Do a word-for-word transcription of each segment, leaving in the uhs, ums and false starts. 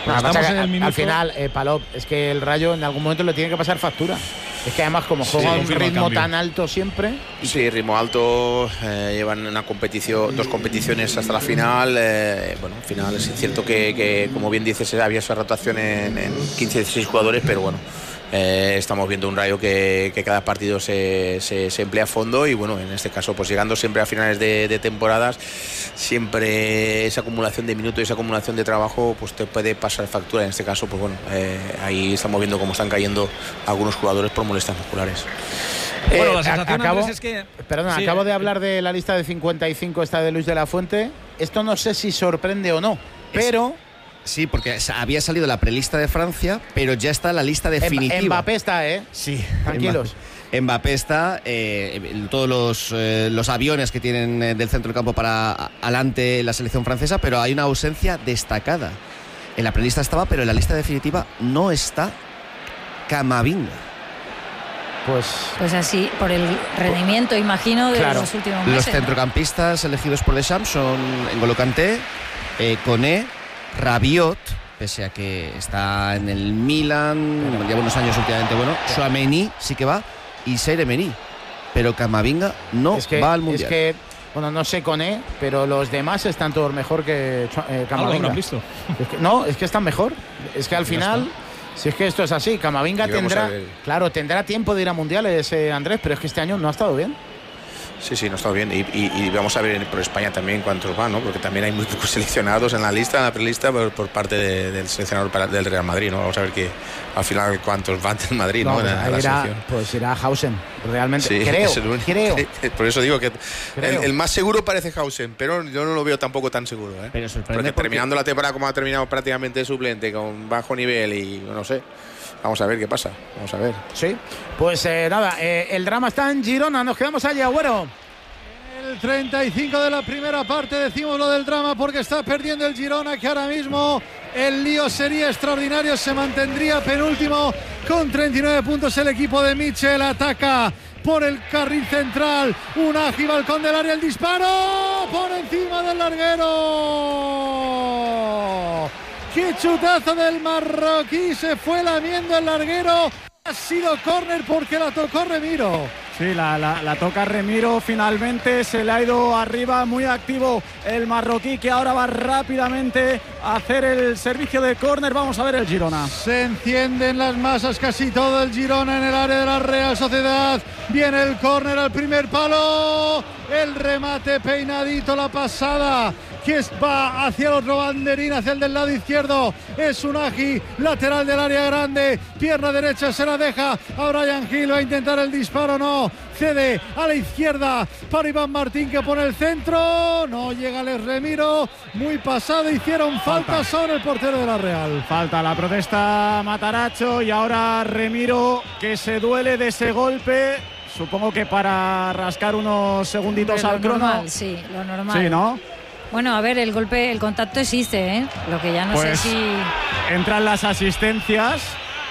No, estamos en el al, minuto... al final, eh, Palop, es que el Rayo en algún momento le tiene que pasar factura. Es que además como juega sí, un ritmo tan alto siempre. Sí, ritmo alto, eh, llevan una competición, dos competiciones hasta la final. Eh, bueno, al final es cierto que, que como bien dices, había esa rotación en, en quince a dieciséis jugadores, pero bueno, eh, estamos viendo un Rayo que, que cada partido se, se, se emplea a fondo y bueno, en este caso pues llegando siempre a finales de, de temporadas, siempre esa acumulación de minutos y esa acumulación de trabajo pues te puede pasar factura. En este caso pues bueno, eh, ahí estamos viendo cómo están cayendo algunos jugadores por molestias musculares. Bueno, eh, la sensación acabo, es que... Perdona, sí, acabo de eh, hablar de la lista de cincuenta y cinco, esta de Luis de la Fuente. Esto no sé si sorprende o no, pero... Sí, porque había salido la prelista de Francia, pero ya está la lista definitiva. Mbappé está, ¿eh? Sí. Tranquilos. Mbappé, Mbappé está, eh, todos los, eh, los aviones que tienen eh, del centro del campo para adelante la selección francesa, pero hay una ausencia destacada. En la prelista estaba, pero en la lista definitiva no está Camavinga. Pues, pues así, por el rendimiento, imagino, de claro, los últimos meses. Los centrocampistas elegidos por Deschamps son N'Golo Kanté, eh, Koné, Rabiot, pese a que está en el Milan, lleva unos años últimamente, bueno, Tchouaméni sí que va, y Seire-Meri, pero Camavinga no es que, va al Mundial. Es que, bueno, no sé con E, pero los demás están todos mejor que eh, Camavinga. ¿Algo visto? Es que, no, es que están mejor. Es que al final, si es que esto es así, Camavinga tendrá, claro, tendrá tiempo de ir a mundiales, eh, Andrés, pero es que este año no ha estado bien. Sí, sí, no está bien. Y, y, y vamos a ver por España también cuántos van, ¿no? Porque también hay muy pocos seleccionados en la lista, en la prelista, por, por parte de, del seleccionador para, del Real Madrid, ¿no? Vamos a ver que al final cuántos van del Madrid, ¿no? no en, pues, en la irá, selección. Pues irá Hausen, realmente. Sí, creo, es el único. creo. Por eso digo que creo. El, el más seguro parece Hausen, pero yo no lo veo tampoco tan seguro, ¿eh? Pero sorprende porque, porque terminando la temporada como ha terminado prácticamente suplente, con bajo nivel y no sé. Vamos a ver qué pasa. Vamos a ver. Sí, pues eh, nada, eh, el drama está en Girona, nos quedamos allí, Agüero. El treinta y cinco de la primera parte, decimos lo del drama porque está perdiendo el Girona, que ahora mismo el lío sería extraordinario, se mantendría penúltimo con treinta y nueve puntos el equipo de Michel. Ataca por el carril central, un ágil balcón del área, el disparo por encima del larguero. ¡Qué chutazo del marroquí! Se fue lamiendo el larguero. Ha sido córner porque la tocó Remiro. Sí, la, la, la toca Remiro finalmente, se le ha ido arriba, muy activo el marroquí, que ahora va rápidamente a hacer el servicio de córner. Vamos a ver el Girona. Se encienden las masas, casi todo el Girona en el área de la Real Sociedad. Viene el córner al primer palo, el remate peinadito, la pasada que va hacia el otro banderín, hacia el del lado izquierdo. Es un Agi, lateral del área grande, pierna derecha, se la deja a Brian Hill, va a intentar el disparo, no, cede a la izquierda para Iván Martín, que pone el centro, no llega Les Remiro, muy pasado, hicieron falta, falta sobre el portero de la Real. Falta, la protesta Mataracho, y ahora Remiro, que se duele de ese golpe, supongo que para rascar unos segunditos al crono. Normal, sí, lo normal. Sí, ¿no? Bueno, a ver, el golpe, el contacto existe, ¿eh? Lo que ya no pues sé si... entran las asistencias.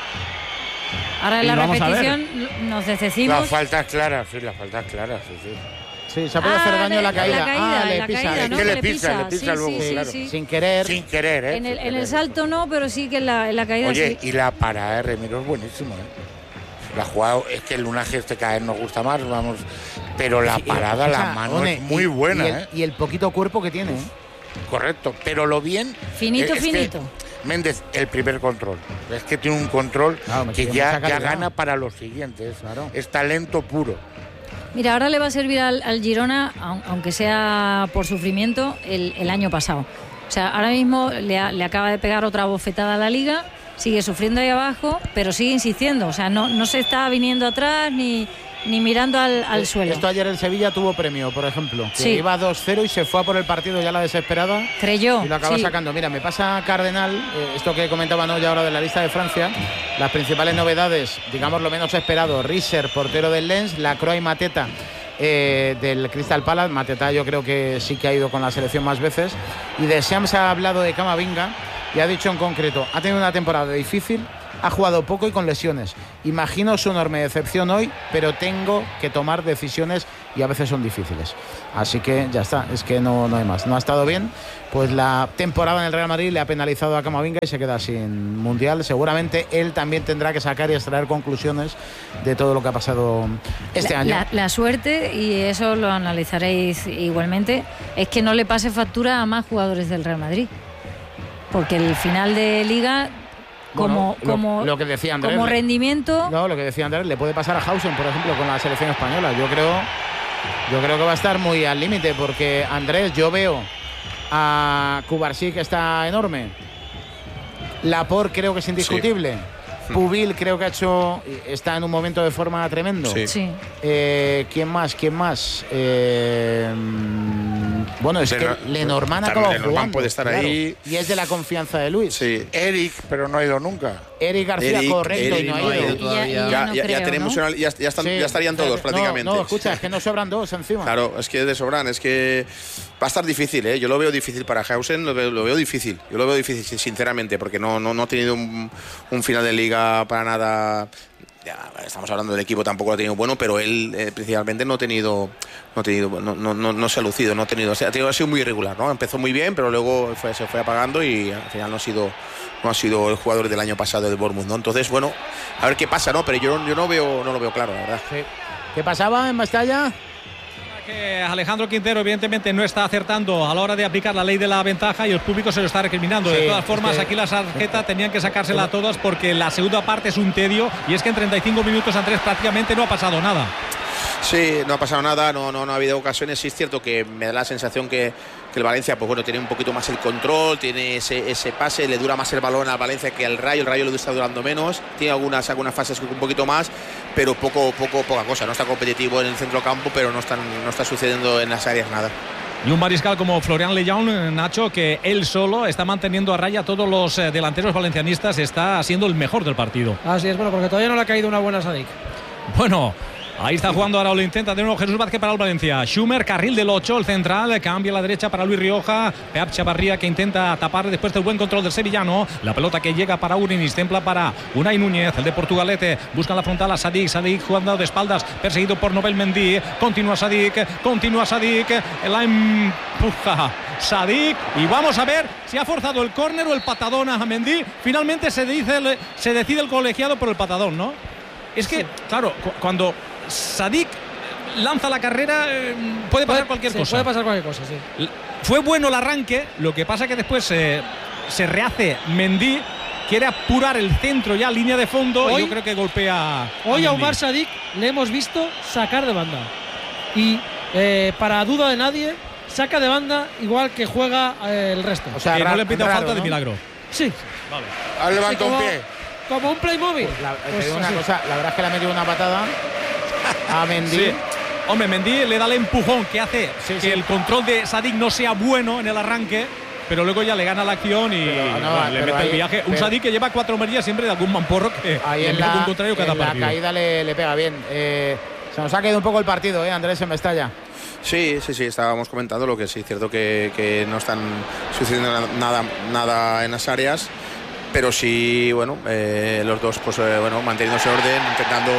Ahora en la repetición nos decimos... La falta es clara, sí, la falta es clara, sí, sí. Sí, se ha podido ah, hacer daño en la caída. La caída ah, le la pisa. Caída, es ¿no? que le le pisa, le pisa sí, luego, sí, claro. Sí, sí. Sin querer. Sin querer, ¿eh? En el, Sin en el querer. salto no, pero sí que en la, en la caída Oye, sí. y la parada de Remiro es buenísima, ¿eh? La jugada, es que el lunaje este cada vez nos gusta más, vamos, pero la parada, y, o sea, la mano One, es muy y, buena, y el, ¿eh? Y el poquito cuerpo que tiene, ¿eh? Correcto, pero lo bien... Finito, es finito. Que Méndez, el primer control. Es que tiene un control claro, que ya, ya gana para los siguientes. Claro. Es talento puro. Mira, ahora le va a servir al, al Girona, aunque sea por sufrimiento, el, el año pasado. O sea, ahora mismo le, ha, le acaba de pegar otra bofetada a la Liga, sigue sufriendo ahí abajo, pero sigue insistiendo. O sea, no, no se está viniendo atrás ni, ni mirando al, al suelo. Esto ayer el Sevilla tuvo premio, por ejemplo. Que sí. Iba dos cero y se fue a por el partido ya la desesperada. Creyó. Y lo acaba sí. sacando. Mira, me pasa Cardenal, eh, esto que comentaba no ya ahora de la lista de Francia. Las principales novedades, digamos lo menos esperado: Risser, portero del Lens, Lacroix y Mateta. Eh, del Crystal Palace. Mateta yo creo que sí que ha ido con la selección más veces, y de Deschamps ha hablado de Camavinga y ha dicho en concreto: ha tenido una temporada difícil, ha jugado poco y con lesiones, imagino su enorme decepción hoy, pero tengo que tomar decisiones y a veces son difíciles. Así que ya está, es que no, no hay más. No ha estado bien, pues la temporada en el Real Madrid le ha penalizado a Camavinga y se queda sin Mundial. Seguramente él también tendrá que sacar y extraer conclusiones de todo lo que ha pasado este la, año. La, la suerte, y eso lo analizaréis igualmente, es que no le pase factura a más jugadores del Real Madrid. Porque el final de Liga, como, bueno, lo, como, lo que decía Andrés, como rendimiento... No, lo que decía Andrés, le puede pasar a Hausen, por ejemplo, con la selección española. Yo creo, yo creo que va a estar muy al límite, porque Andrés, yo veo a Cubarsí, que está enorme. Laporte creo que es indiscutible. Sí. Pubil creo que ha hecho, está en un momento de forma tremendo. Sí. Sí. Eh, ¿Quién más? ¿Quién más? Eh, bueno, es Lenor, que Lenormand acaba Lenormand jugando. puede estar claro, ahí. Y es de la confianza de Luis. Sí. Eric, pero no ha ido nunca. Eric García, Eric, correcto, Eric y no ha no ha ido. ido todavía. Y ya, y ya Ya, no ya, creo, ya tenemos ¿no? una, ya, ya, están, Sí, ya estarían todos no, prácticamente. No, escucha, es que nos sobran dos encima. Claro, es que de sobran, es que va a estar difícil, ¿eh? Yo lo veo difícil para Hausen, lo veo, lo veo difícil. Yo lo veo difícil, sinceramente, porque no, no, no ha tenido un, un final de liga para nada. Ya, estamos hablando del equipo, tampoco lo ha tenido bueno, pero él eh, principalmente no ha tenido, no ha tenido, no, no, no, no se ha lucido, no ha tenido, o sea, ha, tenido, ha sido muy irregular, ¿no? Empezó muy bien, pero luego fue, se fue apagando y al final no ha sido, no ha sido el jugador del año pasado del Bournemouth, ¿no? Entonces, bueno, a ver qué pasa, ¿no? Pero yo, yo no veo, no lo veo claro, la verdad. Sí. ¿Qué pasaba en Mestalla? Que Alejandro Quintero evidentemente no está acertando a la hora de aplicar la ley de la ventaja y el público se lo está recriminando. Sí, de todas formas, es que... aquí la tarjeta tenían que sacársela a todas porque la segunda parte es un tedio y es que en treinta y cinco minutos Andrés prácticamente no ha pasado nada. Sí, no ha pasado nada, no, no, no ha habido ocasiones. Sí es cierto que me da la sensación que, que el Valencia, pues bueno, tiene un poquito más el control, tiene ese, ese pase, le dura más el balón al Valencia que al Rayo. El Rayo le está durando menos, tiene algunas, algunas fases un poquito más, pero poco, poco, poca cosa. No está competitivo en el centro campo, pero no, están, no está sucediendo en las áreas nada. Y un mariscal como Florian Lejeune, Nacho, que él solo está manteniendo a raya a todos los eh, delanteros valencianistas, está siendo el mejor del partido. Así es, bueno, porque todavía no le ha caído una buena Sadik. Bueno, ahí está jugando ahora, lo intenta de nuevo Jesús Vázquez para el Valencia. Schumer, carril del ocho, el central, cambia a la derecha para Luis Rioja. Peap Chavarría, que intenta tapar después del buen control del sevillano. La pelota que llega para Urinis, templa para Unai Núñez, el de Portugalete. Busca la frontal a Sadik, Sadik jugando de espaldas, perseguido por Nobel Mendy. Continúa Sadik, continúa Sadik, la empuja Sadik. Y vamos a ver si ha forzado el córner o el patadón a Mendy. Finalmente se, dice el, se decide el colegiado por el patadón, ¿no? Es que, sí, claro, cu cuando Sadik lanza la carrera, eh, puede pasar puede, cualquier sí, cosa. Puede pasar cualquier cosa, sí. Fue bueno el arranque, lo que pasa que después eh, se rehace Mendy, quiere apurar el centro ya, línea de fondo, hoy, y yo creo que golpea. Hoy a, a Oumar Sadik le hemos visto sacar de banda. Y eh, para duda de nadie, saca de banda igual que juega eh, el resto. O sea, que no le pita raro, falta, ¿no?, de milagro. Sí. Vale. Ha levantado sí, como, un pie. Como un Playmobil. Pues la, pues una cosa, la verdad es que le ha metido una patada a Mendy. Sí. Hombre, Mendy le da el empujón que hace sí, que sí. el control de Sadik no sea bueno en el arranque, pero luego ya le gana la acción y pero, no, bueno, le mete ahí, el viaje. Un pero, Sadik que lleva cuatro merillas siempre de algún mamporro que ahí le en mete la, un contrario cada en partido. La caída le, le pega bien. Eh, se nos ha caído un poco el partido, ¿eh, Andrés, en Mestalla? Sí, sí, sí, estábamos comentando lo que sí, es cierto que, que no están sucediendo nada, nada en las áreas, pero sí, bueno, eh, los dos, pues eh, bueno, manteniéndose orden, intentando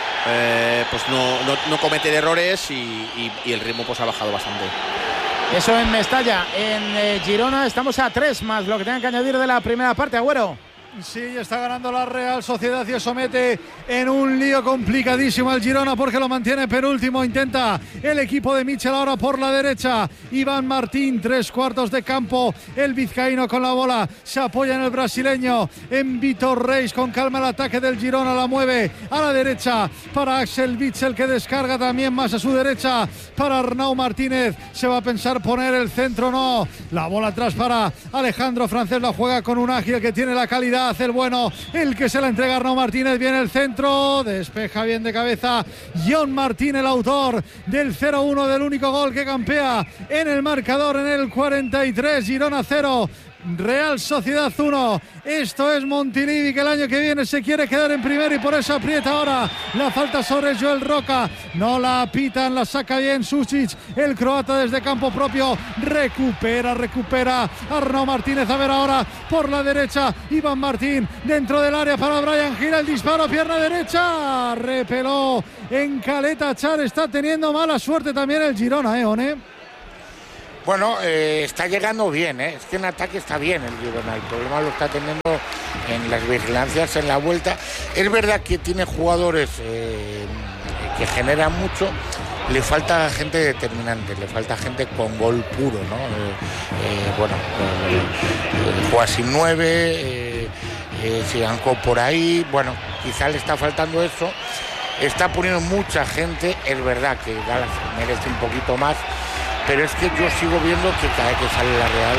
eh, pues no, no, no cometer errores y, y, y el ritmo pues ha bajado bastante. Eso en Mestalla. En eh, Girona estamos a tres más lo que tengan que añadir de la primera parte, Agüero. Sí, está ganando la Real Sociedad y eso mete en un lío complicadísimo al Girona porque lo mantiene penúltimo. Intenta el equipo de Michel ahora por la derecha. Iván Martín, tres cuartos de campo. El vizcaíno con la bola. Se apoya en el brasileño. En Vitor Reis con calma el ataque del Girona. La mueve a la derecha para Axel Witsel, que descarga también más a su derecha para Arnau Martínez. Se va a pensar poner el centro, no. La bola atrás para Alejandro Francés. La juega con un ágil que tiene la calidad. Hace el bueno, el que se la entrega a Arnau Martínez. Viene el centro, despeja bien de cabeza John Martín, el autor del cero uno, del único gol que campea en el marcador en el cuarenta y tres. Girona cero, Real Sociedad uno. Esto es Montilivi, que el año que viene se quiere quedar en primero y por eso aprieta ahora. La falta sobre Joel Roca. No la pitan, la saca bien Susic, el croata desde campo propio. Recupera, recupera Arnau Martínez. A ver ahora por la derecha. Iván Martín dentro del área para Brian. Gira el disparo, pierna derecha. Repeló en Caleta Char. Está teniendo mala suerte también el Girona, ¿eh, One? Bueno, eh, está llegando bien, ¿eh? Es que en ataque está bien el Girona. El problema lo está teniendo en las vigilancias, en la vuelta. Es verdad que tiene jugadores eh, que generan mucho. Le falta gente determinante, le falta gente con gol puro, ¿no? Eh, eh, bueno, eh, eh, juega sin nueve, eh, eh, Sigankov por ahí. Bueno, quizá le está faltando eso. Está poniendo mucha gente. Es verdad que Dallas merece un poquito más. Pero es que yo sigo viendo que cada vez que sale la Real...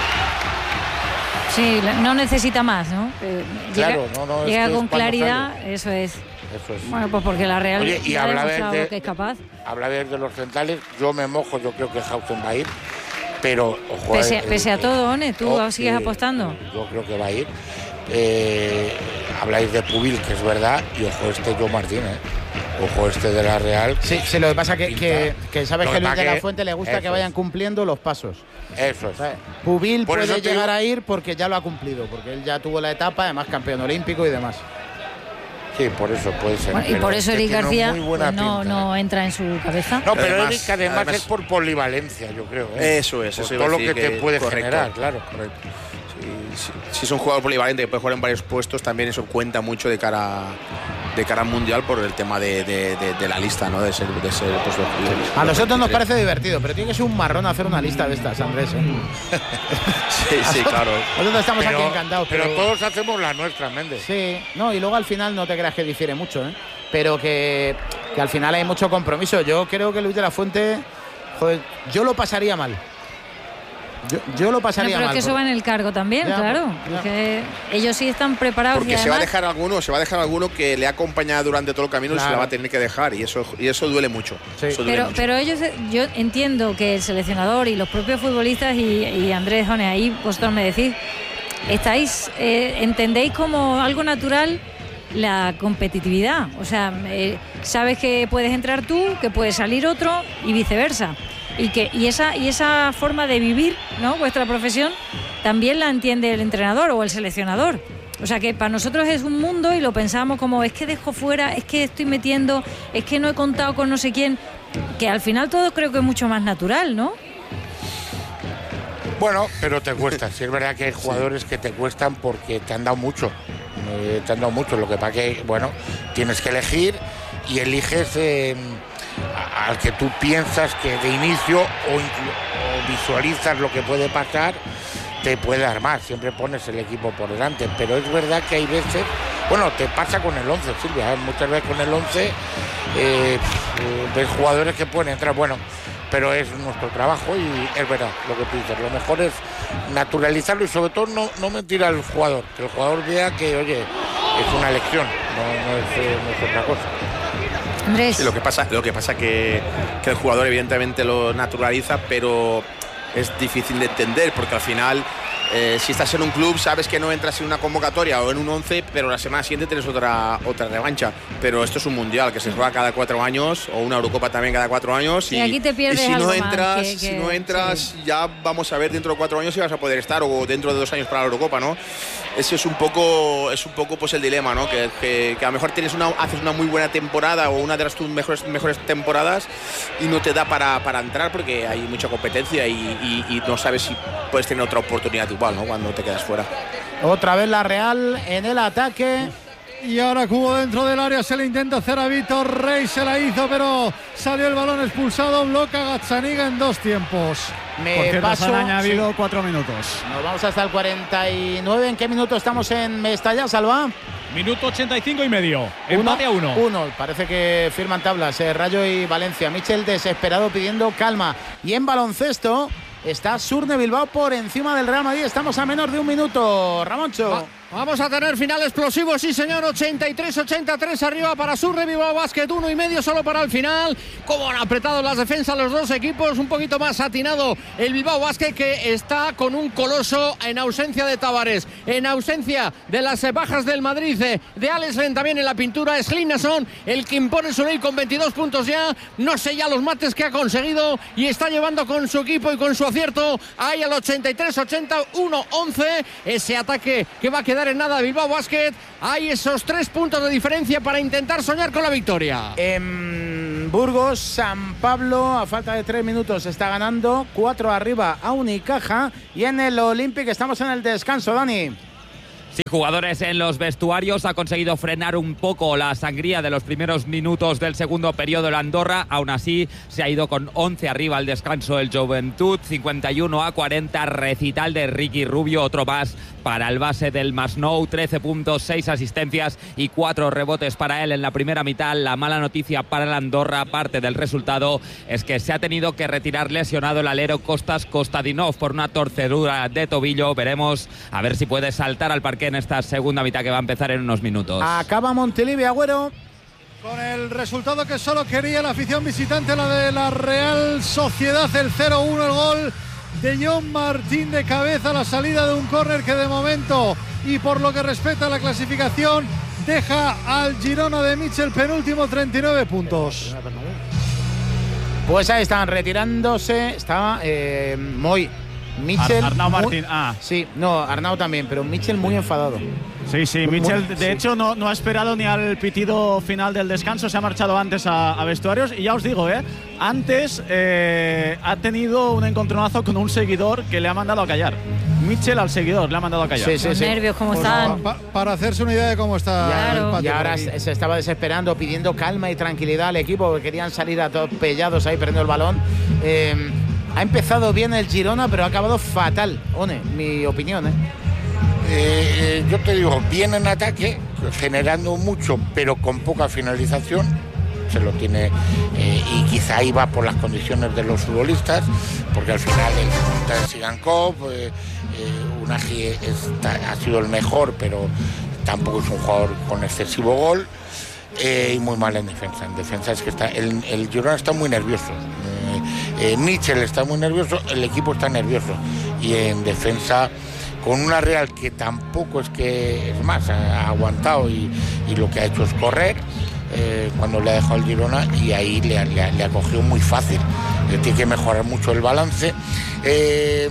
Sí, no necesita más, ¿no? Eh, claro, llega, no, no, llega con claridad, sale. eso es. Eso es. Bueno, pues porque la Real Oye, y ha habla demostrado de, que es capaz. Habla de, de los centrales, yo me mojo, yo creo que Hausen va a ir, pero... Ojo, Pese, eh, pese a eh, todo, One, ¿tú oh, sigues eh, apostando? Yo creo que va a ir. Eh, habláis de Pubil, que es verdad, y ojo este Joe Martín, ¿eh? Ojo este de la Real. Sí, sí, lo que pasa que, que, que sabes que Luis de la Fuente le gusta que vayan es. cumpliendo los pasos. Eso es. ¿Sabes? Pubil Por puede llegar digo... a ir porque ya lo ha cumplido, porque él ya tuvo la etapa, además campeón olímpico y demás. Sí, por eso puede ser. Bueno, y por eso Eric García pues no, pinta, no entra en su cabeza. No, pero además, Eric además, además es por polivalencia, yo creo. ¿eh? Eso es, por eso todo lo que, que te puede correcto, generar, claro. Correcto. Si, si es un jugador polivalente que puede jugar en varios puestos, también eso cuenta mucho de cara de cara al mundial por el tema de, de, de, de la lista, ¿no? De ser, de ser pues, de, de, a nosotros nos parece divertido, pero tiene que ser un marrón hacer una lista de estas, Andrés, ¿eh? Sí, sí, claro. Nosotros estamos pero, aquí encantados. Pero, pero todos hacemos la nuestra, Méndez. Sí, no, y luego al final no te creas que difiere mucho, ¿eh? Pero que, que al final hay mucho compromiso. Yo creo que Luis de la Fuente, joder, yo lo pasaría mal. Yo, yo lo pasaría no, pero mal. Pero es que eso va en el cargo también, ya, claro. Ya. Que ellos sí están preparados. Porque y además, se va a dejar alguno, se va a dejar alguno que le ha acompañado durante todo el camino, claro, y se la va a tener que dejar. Y eso, y eso duele mucho. Sí. Eso duele pero, mucho. pero ellos, yo entiendo que el seleccionador y los propios futbolistas y, y Andrés Jones, ahí vosotros me decís, estáis, eh, entendéis como algo natural la competitividad. O sea, eh, sabes que puedes entrar tú, que puede salir otro y viceversa. Y que y esa y esa forma de vivir, ¿no? Vuestra profesión también la entiende el entrenador o el seleccionador. O sea que para nosotros es un mundo y lo pensamos como es que dejo fuera, es que estoy metiendo, es que no he contado con no sé quién, que al final todo creo que es mucho más natural, ¿no? Bueno, pero te cuesta. Si es verdad que hay jugadores sí. que te cuestan porque te han dado mucho. Eh, te han dado mucho. Lo que pasa que, bueno, tienes que elegir y eliges eh, al que tú piensas que de inicio o, o visualizas lo que puede pasar, te puede dar más. Siempre pones el equipo por delante. Pero es verdad que hay veces, bueno, te pasa con el once, Silvia. ¿eh? Muchas veces con el once eh, ves jugadores que pueden entrar, bueno, pero es nuestro trabajo y es verdad lo que tú dices. Lo mejor es naturalizarlo y sobre todo no, no mentir al jugador, que el jugador vea que, oye, es una elección, no, no, es, eh, no es otra cosa. Andrés. Sí, lo que pasa, lo que pasa que, que el jugador evidentemente lo naturaliza, pero es difícil de entender porque al final eh, si estás en un club sabes que no entras en una convocatoria o en un once, pero la semana siguiente tienes otra otra revancha. Pero esto es un mundial que se juega cada cuatro años o una Eurocopa también cada cuatro años y, y aquí te pierdes y si algo no entras, más que, que, si no entras sí. ya vamos a ver dentro de cuatro años si vas a poder estar o dentro de dos años para la Eurocopa, ¿no? Ese es un poco es un poco pues el dilema, ¿no? Que, que, que a lo mejor tienes una haces una muy buena temporada o una de las tus mejores mejores temporadas y no te da para, para entrar porque hay mucha competencia y, y, y no sabes si puedes tener otra oportunidad igual, ¿no? Cuando te quedas fuera. Otra vez la Real en el ataque. Y ahora Cubo dentro del área, se le intenta hacer a Víctor Rey, se la hizo, pero salió el balón expulsado, bloca Gazzaniga en dos tiempos. Me Porque paso, nos han añadido sí. cuatro minutos. Nos vamos hasta el cuarenta y nueve. ¿En qué minuto estamos en Mestalla, Salva? Minuto ochenta y cinco y medio. Empate a uno. Uno. Parece que firman tablas eh, Rayo y Valencia. Michel desesperado pidiendo calma. Y en baloncesto está Surne Bilbao por encima del Real Madrid. Estamos a menos de un minuto, Ramoncho. Va, Vamos a tener final explosivo, sí señor, ochenta y tres ochenta y tres arriba para Surre Bilbao Basket, uno y medio solo para el final. Como han apretado las defensas los dos equipos, un poquito más atinado el Bilbao Basket, que está con un coloso en ausencia de Tavares, en ausencia de las bajas del Madrid, de Alex Len también en la pintura. Es Linnason el que impone su ley con veintidós puntos ya, no sé ya los mates que ha conseguido y está llevando con su equipo y con su acierto ahí al ochenta y tres ochenta, uno once, ese ataque que va a quedar en nada Bilbao Basket. Hay esos tres puntos de diferencia para intentar soñar con la victoria. En Burgos, San Pablo, a falta de tres minutos, está ganando cuatro arriba a Unicaja. Y en el Olympic estamos en el descanso, Dani. Sí, jugadores en los vestuarios. Ha conseguido frenar un poco la sangría de los primeros minutos del segundo periodo el Andorra. Aún así, se ha ido con once arriba al descanso el Joventut. cincuenta y uno a cuarenta. Recital de Ricky Rubio. Otro más para el base del Masnou. trece puntos, seis asistencias y cuatro rebotes para él en la primera mitad. La mala noticia para el Andorra, parte del resultado, es que se ha tenido que retirar lesionado el alero Kostas Kostadinov por una torcedura de tobillo. Veremos a ver si puede saltar al parque en esta segunda mitad que va a empezar en unos minutos. Acaba Montilivi, Agüero. Con el resultado que solo quería la afición visitante, la de la Real Sociedad, el cero uno, el gol de John Martín de cabeza, la salida de un córner que de momento, y por lo que respecta a la clasificación, deja al Girona de Mitchell penúltimo, treinta y nueve puntos. Pues ahí están retirándose, está eh, muy Mitchell. Ar Arnau muy, Martín, ah. Sí, no, Arnau también, pero Mitchell muy enfadado. Sí, sí, Mitchell muy, de sí. hecho no, no ha esperado ni al pitido final del descanso, se ha marchado antes a, a vestuarios y ya os digo, eh, antes eh, ha tenido un encontronazo con un seguidor que le ha mandado a callar. Mitchell al seguidor le ha mandado a callar. Sí, sí, Los sí. nervios, ¿cómo Pues están? pa, para hacerse una idea de cómo está Claro. el patio. Y ahora por aquí. se estaba desesperando, pidiendo calma y tranquilidad al equipo, porque querían salir a todos pellados ahí perdiendo el balón. Eh, ha empezado bien el Girona, pero ha acabado fatal, One, mi opinión, ¿eh? Eh, yo te digo, bien en ataque, generando mucho, pero con poca finalización. Se lo tiene, eh, y quizá iba por las condiciones de los futbolistas, porque al final el punta de Sigankov, eh, eh, Unagi está, ha sido el mejor, pero tampoco es un jugador con excesivo gol, eh, y muy mal en defensa. En defensa es que está, el, el Girona está muy nervioso. Eh, eh, Mitchell está muy nervioso, el equipo está nervioso, y en defensa, con una Real que tampoco es que, es más, ha aguantado y, y lo que ha hecho es correr, eh, cuando le ha dejado el Girona, y ahí le, le, le ha cogido muy fácil. Eh, tiene que mejorar mucho el balance, eh,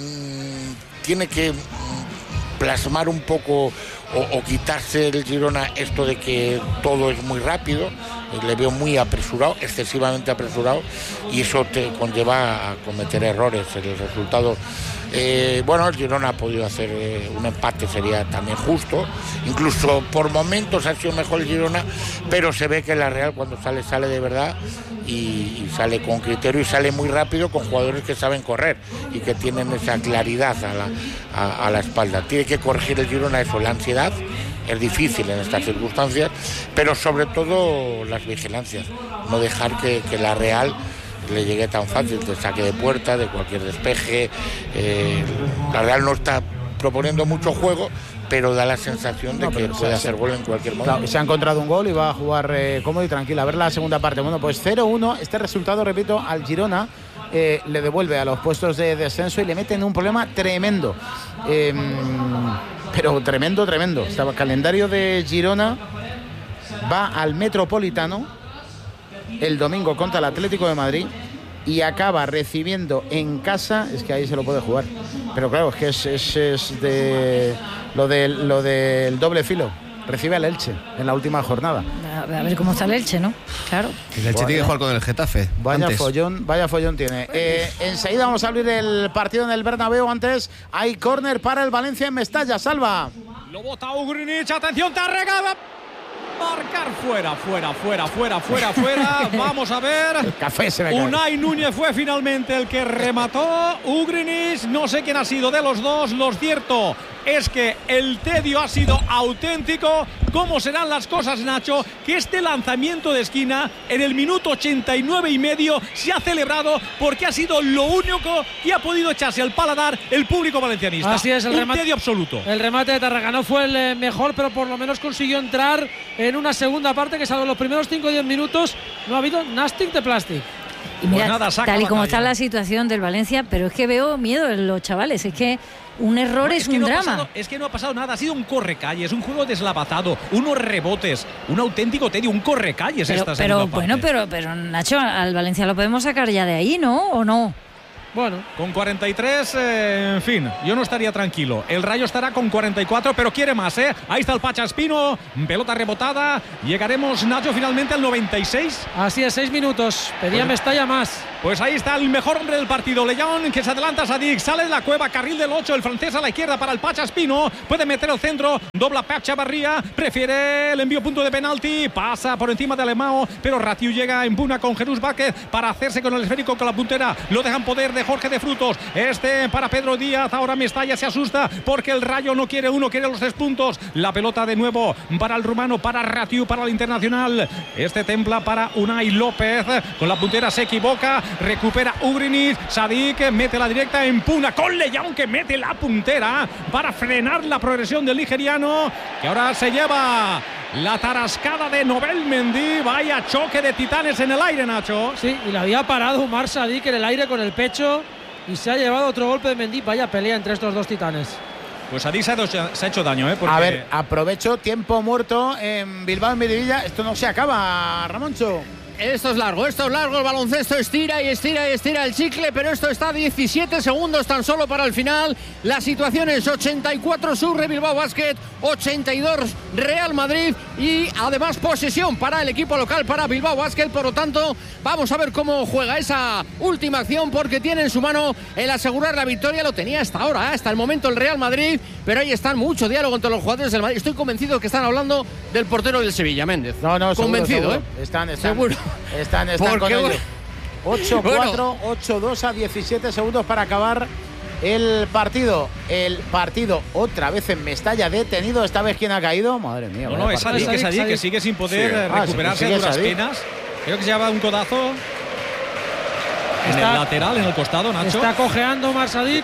mmm, tiene que plasmar un poco o, o quitarse el Girona esto de que todo es muy rápido. Le veo muy apresurado, excesivamente apresurado, y eso te conlleva a cometer errores. El resultado, eh, bueno, el Girona ha podido hacer eh, un empate, sería también justo, incluso por momentos ha sido mejor el Girona, pero se ve que la Real cuando sale, sale de verdad, y, y sale con criterio y sale muy rápido, con jugadores que saben correr y que tienen esa claridad a la, a, a la espalda. Tiene que corregir el Girona eso, la ansiedad. Es difícil en estas circunstancias, pero sobre todo las vigilancias, no dejar que, que la Real le llegue tan fácil de saque de puerta, de cualquier despeje. Eh, la Real no está proponiendo mucho juego, pero da la sensación de no, que puede hacer gol en cualquier momento. Claro, se ha encontrado un gol y va a jugar eh, cómodo y tranquilo. A ver la segunda parte. Bueno, pues cero uno, este resultado, repito, al Girona eh, le devuelve a los puestos de descenso y le mete en un problema tremendo. Eh, pero tremendo, tremendo. El calendario de Girona va al Metropolitano el domingo contra el Atlético de Madrid y acaba recibiendo en casa, es que ahí se lo puede jugar, pero claro, es que es, es, es de lo del lo del doble filo. Recibe al Elche en la última jornada. A ver cómo está el Elche, ¿no? Claro. El Elche tiene que jugar con el Getafe. Vaya antes. follón, vaya follón tiene. Eh, enseguida vamos a abrir el partido en el Bernabéu. Antes hay córner para el Valencia en Mestalla. Salva. Lo bota Ugrinic, atención, Tárrega. Marcar fuera, fuera, fuera, fuera, fuera, fuera. Vamos a ver. El café se me cae. Unai Núñez fue finalmente el que remató. Ugrinic, no sé quién ha sido de los dos. Lo cierto es que el tedio ha sido auténtico. cómo serán las cosas, Nacho, que este lanzamiento de esquina en el minuto ochenta y nueve y medio se ha celebrado porque ha sido lo único que ha podido echarse al paladar el público valencianista. Así es, el Un remate tedio absoluto. El remate de Tárrega no fue el eh, mejor, pero por lo menos consiguió entrar en una segunda parte que, salvo los primeros cinco o diez minutos, no ha habido nastic de plástico. Y mira, Pues nada, saca tal y como batalla. está la situación del Valencia, pero es que veo miedo en los chavales. Es que un error No, es, que un no ha drama. pasado- es que no ha pasado nada, ha sido un correcalles, un juego deslavazado, unos rebotes, un auténtico tedio, un correcalles Pero, esta pero segunda bueno, parte. pero, pero Nacho, al Valencia lo podemos sacar ya de ahí, ¿no? ¿O no? Bueno, Con cuarenta y tres, eh, en fin, yo no estaría tranquilo. El Rayo estará con cuarenta y cuatro, pero quiere más, ¿eh? Ahí está el Pachaspino, pelota rebotada. Llegaremos, Nacho, finalmente al noventa y seis. así es, seis minutos. Pedía Pues- Mestalla más. Pues ahí está el mejor hombre del partido, León, que se adelanta a Sadik, sale de la cueva, carril del ocho, el francés a la izquierda para el Pachaspino, puede meter el centro, dobla Pep Chavarría, prefiere el envío punto de penalti, pasa por encima de Alemão, pero Ratiu llega en puna con Jesús Vázquez para hacerse con el esférico con la puntera, lo dejan poder de Jorge de Frutos, este para Pedro Díaz, ahora Mestalla se asusta porque el Rayo no quiere uno, quiere los tres puntos, la pelota de nuevo para el rumano, para Ratiu, para el internacional, este templa para Unai López, con la puntera se equivoca, recupera Ugrinic, Sadik mete la directa, empuna con León que mete la puntera para frenar la progresión del nigeriano, que ahora se lleva la tarascada de Nobel Mendy. Vaya choque de titanes en el aire, Nacho. Sí, y le había parado Umar Sadik en el aire con el pecho y se ha llevado otro golpe de Mendy. Vaya pelea entre estos dos titanes. Pues Sadik se ha, hecho, se ha hecho daño, ¿eh? Porque A ver, aprovecho tiempo muerto en Bilbao, en Miribilla. Esto no se acaba, Ramoncho. Esto es largo, esto es largo, el baloncesto estira y estira y estira el chicle, pero esto está a diecisiete segundos tan solo para el final. La situación es ochenta y cuatro Surre Bilbao Basket, ochenta y dos Real Madrid y además posesión para el equipo local, para Bilbao Basket. Por lo tanto, vamos a ver cómo juega esa última acción porque tiene en su mano el asegurar la victoria. Lo tenía hasta ahora, hasta el momento el Real Madrid, pero ahí están mucho diálogo entre los jugadores del Madrid. Estoy convencido que están hablando del portero del Sevilla, Méndez. No, no, seguro, convencido, seguro. ¿eh? Están, están, Seguro. están, están con Porque, ello. bueno, ocho cuatro, bueno. ocho dos a diecisiete segundos para acabar el partido. El partido otra vez en Mestalla detenido. Esta vez, ¿quién ha caído? Madre mía. no, vaya no, es partido. Sadik, es Sadik, que Sadik. sigue sin poder Sí. eh, Ah, recuperarse sí, a sigue duras Sadik. penas. Creo que se lleva un codazo en Está- el lateral, en el costado, Nacho. Está cojeando Umar Sadik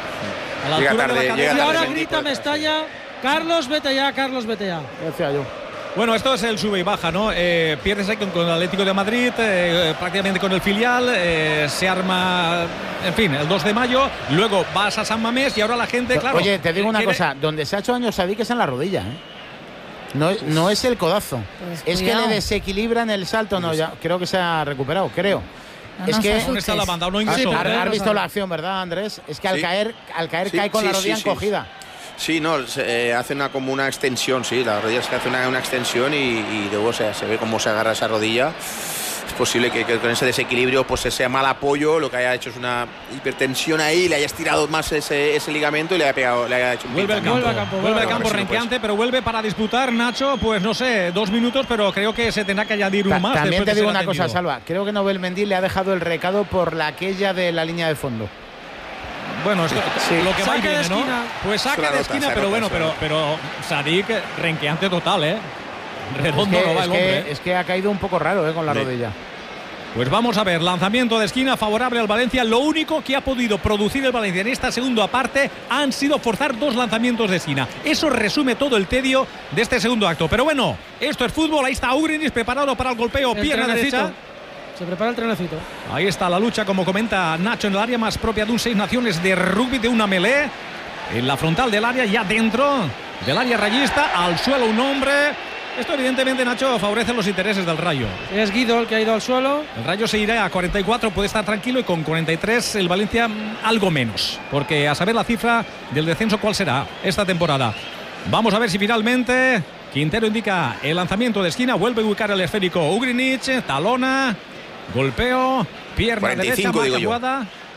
a la Llega altura tarde, de la llega y cadera. ahora Mendy grita por detrás, Mestalla: Carlos, vete ya, Carlos, vete ya. ¿Qué decía yo? Bueno, esto es el sube y baja, ¿no? Eh, pierdes ahí con, con el Atlético de Madrid, eh, prácticamente con el filial, eh, se arma, en fin, el dos de mayo, luego vas a San Mamés y ahora la gente, claro. Oye, te digo una quiere- cosa. Donde se ha hecho daño Sadik es en la rodilla, ¿eh? No, es- no es el codazo. Pues es que cuidado. le desequilibra en el salto. No, ya creo que se ha recuperado, creo. No es nos que asustes. ¿Dónde está la banda? No Ah, ingresó. has- pero- has visto la acción, ¿verdad, Andrés? Es que al Sí. caer, al caer Sí, cae con la sí, rodilla sí, sí. encogida. Sí, no, se, eh, hace una, como una extensión, sí, la rodilla se hace una, una extensión y, y luego o sea, se ve cómo se agarra esa rodilla. Es posible que, que con ese desequilibrio pues ese mal apoyo lo que haya hecho es una hipertensión ahí, le haya estirado más ese, ese ligamento y le haya pegado, le haya hecho un Vuelve al campo, pinchazo. Vuelve al campo, vuelve al vuelve campo al campo. renqueante, pero vuelve para disputar, Nacho, pues no sé, dos minutos, pero creo que se tendrá que añadir uno Ta- más. También después te de digo ser una cosa, atendido. Salva. Creo que Nobel Mendy le ha dejado el recado por la aquella de la línea de fondo. Bueno, esto- Sí. lo que va y Saque de viene, ¿no? esquina. Pues Se saque la de nota, esquina, se pero nota, bueno, se pero, nota. pero Sadik renqueante total, ¿eh? Redondo Es que, no va es el que- hombre. ¿eh? es que ha caído un poco raro, ¿eh? Con la Sí. rodilla. Pues vamos a ver, lanzamiento de esquina favorable al Valencia. Lo único que ha podido producir el Valencia en esta segunda parte han sido forzar dos lanzamientos de esquina. Eso resume todo el tedio de este segundo acto. Pero bueno, esto es fútbol. Ahí está Ugrinis preparado para el golpeo, El pierna trenecito. derecha. Se prepara el trenecito. Ahí está la lucha, como comenta Nacho, en el área más propia de un Seis Naciones de rugby, de una melee. En la frontal del área, ya dentro del área rayista, al suelo un hombre. Esto evidentemente, Nacho, favorece los intereses del Rayo. Es Guido el que ha ido al suelo. El Rayo se irá a cuarenta y cuatro, puede estar tranquilo, y con cuarenta y tres el Valencia mm, algo menos. Porque a saber la cifra del descenso cuál será esta temporada. Vamos a ver si finalmente Quintero indica el lanzamiento de esquina, vuelve a ubicar el esférico Ugrinic, talona, golpeo, pierna cuarenta y cinco derecha, digo marca yo. jugada.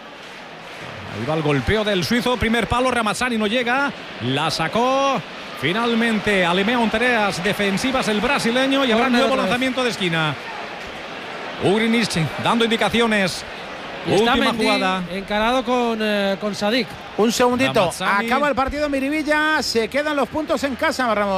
Ahí va el golpeo del suizo, primer palo, Ramazzani no llega, la sacó. Finalmente, Alemão en tareas defensivas el brasileño y habrá Corner nuevo otra vez. lanzamiento de esquina. Ugrinic dando indicaciones. Y está Última Mendy jugada. encarado con, eh, con Sadik. Un segundito. Ramazzani. Acaba el partido en Miribilla. Se quedan los puntos en casa, Ramón.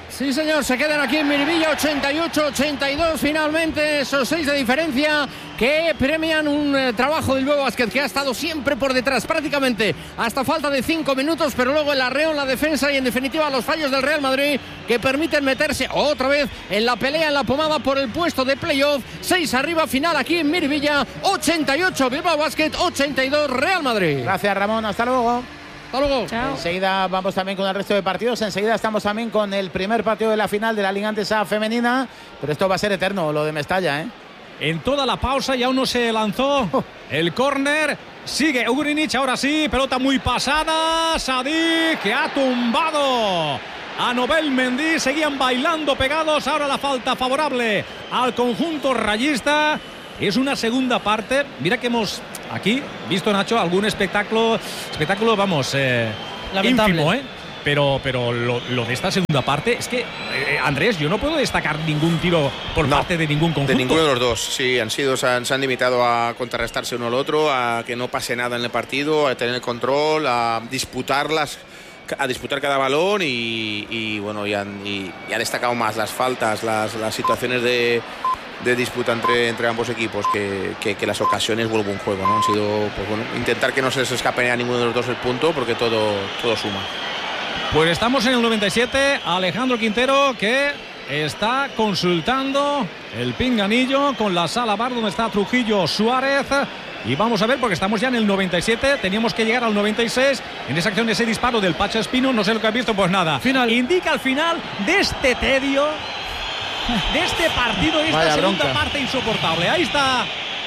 Sí, señor, se quedan aquí en Miribilla, ochenta y ocho ochenta y dos, finalmente esos seis de diferencia que premian un eh, trabajo del Bilbao Basket que ha estado siempre por detrás, prácticamente hasta falta de cinco minutos, pero luego el arreo en la defensa y en definitiva los fallos del Real Madrid que permiten meterse otra vez en la pelea, en la pomada por el puesto de playoff. Seis arriba, final aquí en Miribilla, ochenta y ocho Bilbao Basket, ochenta y dos Real Madrid. Gracias, Ramón, hasta luego. Hasta luego. Chao. Enseguida vamos también con el resto de partidos. Enseguida estamos también con el primer partido de la final de la Liga Andesa femenina. Pero esto va a ser eterno, lo de Mestalla, ¿eh? En toda la pausa ya uno se lanzó el córner. Sigue Ugrinic, ahora sí, pelota muy pasada. Sadik, que ha tumbado a Nobel Mendy. Seguían bailando pegados. Ahora la falta favorable al conjunto rayista. Es una segunda parte. Mira que hemos aquí visto, Nacho, algún espectáculo, espectáculo, vamos, eh, ínfimo, ¿eh? Pero, pero lo, lo de esta segunda parte es que, eh, Andrés, yo no puedo destacar ningún tiro por no, parte de ningún conjunto. De ninguno de los dos, sí, han sido, se han, se han limitado a contrarrestarse uno al otro, a que no pase nada en el partido, a tener el control, a disputarlas, a disputar cada balón y, y bueno, y han, y, y han destacado más las faltas, las, las situaciones de, de disputa entre, entre ambos equipos que, que, que las ocasiones vuelvo un juego, ¿no? Han sido, pues bueno, intentar que no se les escape a ninguno de los dos el punto porque todo, todo suma. Pues estamos en el noventa y siete, Alejandro Quintero que está consultando el pinganillo con la sala bar donde está Trujillo Suárez. Y vamos a ver, porque estamos ya en el noventa y siete, teníamos que llegar al noventa y seis. En esa acción, ese disparo del Pacha Espino, no sé lo que has visto, pues nada. Final. Indica el final de este tedio, de este partido, de esta Vaya segunda bronca. parte insoportable. Ahí está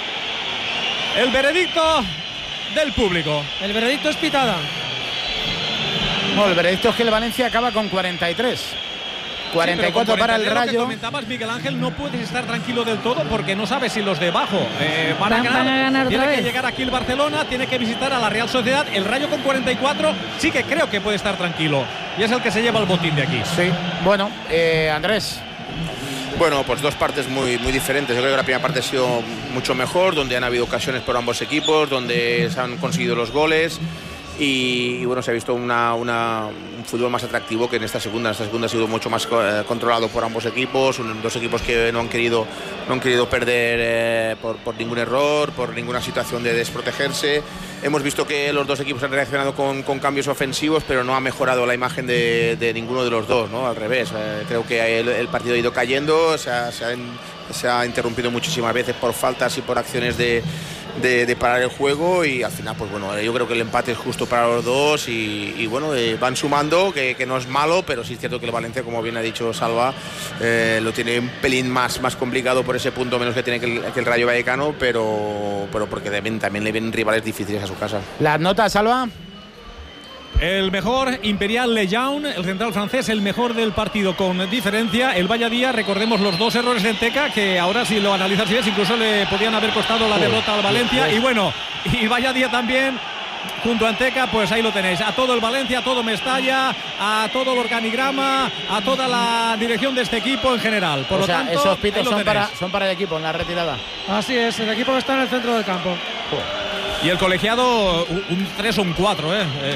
el veredicto del público. El veredicto es pitada. Bueno, el veredicto es que el Valencia acaba con cuarenta y tres. cuarenta y cuatro Sí, para el lo que Rayo. comentabas, Miguel Ángel, no puedes estar tranquilo del todo porque no sabes si los de abajo eh, van, Van- a ganar. van a ganar Tiene otra que vez. llegar aquí el Barcelona, tiene que visitar a la Real Sociedad. El Rayo con cuarenta y cuatro sí que creo que puede estar tranquilo y es el que se lleva el botín de aquí. Sí, bueno, eh, Andrés. Bueno, pues dos partes muy, muy diferentes. Yo creo que la primera parte ha sido mucho mejor, donde han habido ocasiones por ambos equipos, donde se han conseguido los goles y, y bueno, se ha visto una, una, un fútbol más atractivo que en esta segunda. Esta segunda ha sido mucho más eh, controlado por ambos equipos, un, dos equipos que no han querido, no han querido perder eh, por, por ningún error, por ninguna situación de desprotegerse. Hemos visto que los dos equipos han reaccionado con, con cambios ofensivos, pero no ha mejorado la imagen de, de ninguno de los dos, ¿no? Al revés, eh, creo que el, el partido ha ido cayendo, se ha, se, ha, se ha interrumpido muchísimas veces por faltas y por acciones de, de, de parar el juego y al final, pues bueno, yo creo que el empate es justo para los dos y, y bueno, eh, van sumando, que, que no es malo, pero sí es cierto que el Valencia, como bien ha dicho Salva, eh, lo tiene un pelín más, más complicado por ese punto menos que tiene que el, que el Rayo Vallecano, pero, pero porque también, también le vienen rivales difíciles a su casa. Las notas, Salva. El mejor, Imperial Lejaun, el central francés, el mejor del partido con diferencia. El Valladía, recordemos los dos errores de Enteca, que ahora si lo analizas bien, incluso le podían haber costado la derrota al Valencia. Y bueno, y Valladía también, junto a Enteca, pues ahí lo tenéis. A todo el Valencia, a todo Mestalla, a todo el organigrama, a toda la dirección de este equipo en general. Por O lo sea, tanto, esos ahí pitos lo son tenéis. para, son para el equipo en la retirada. Así es, el equipo que está en el centro del campo. Y el colegiado, un tres o un cuatro, ¿eh? Eh,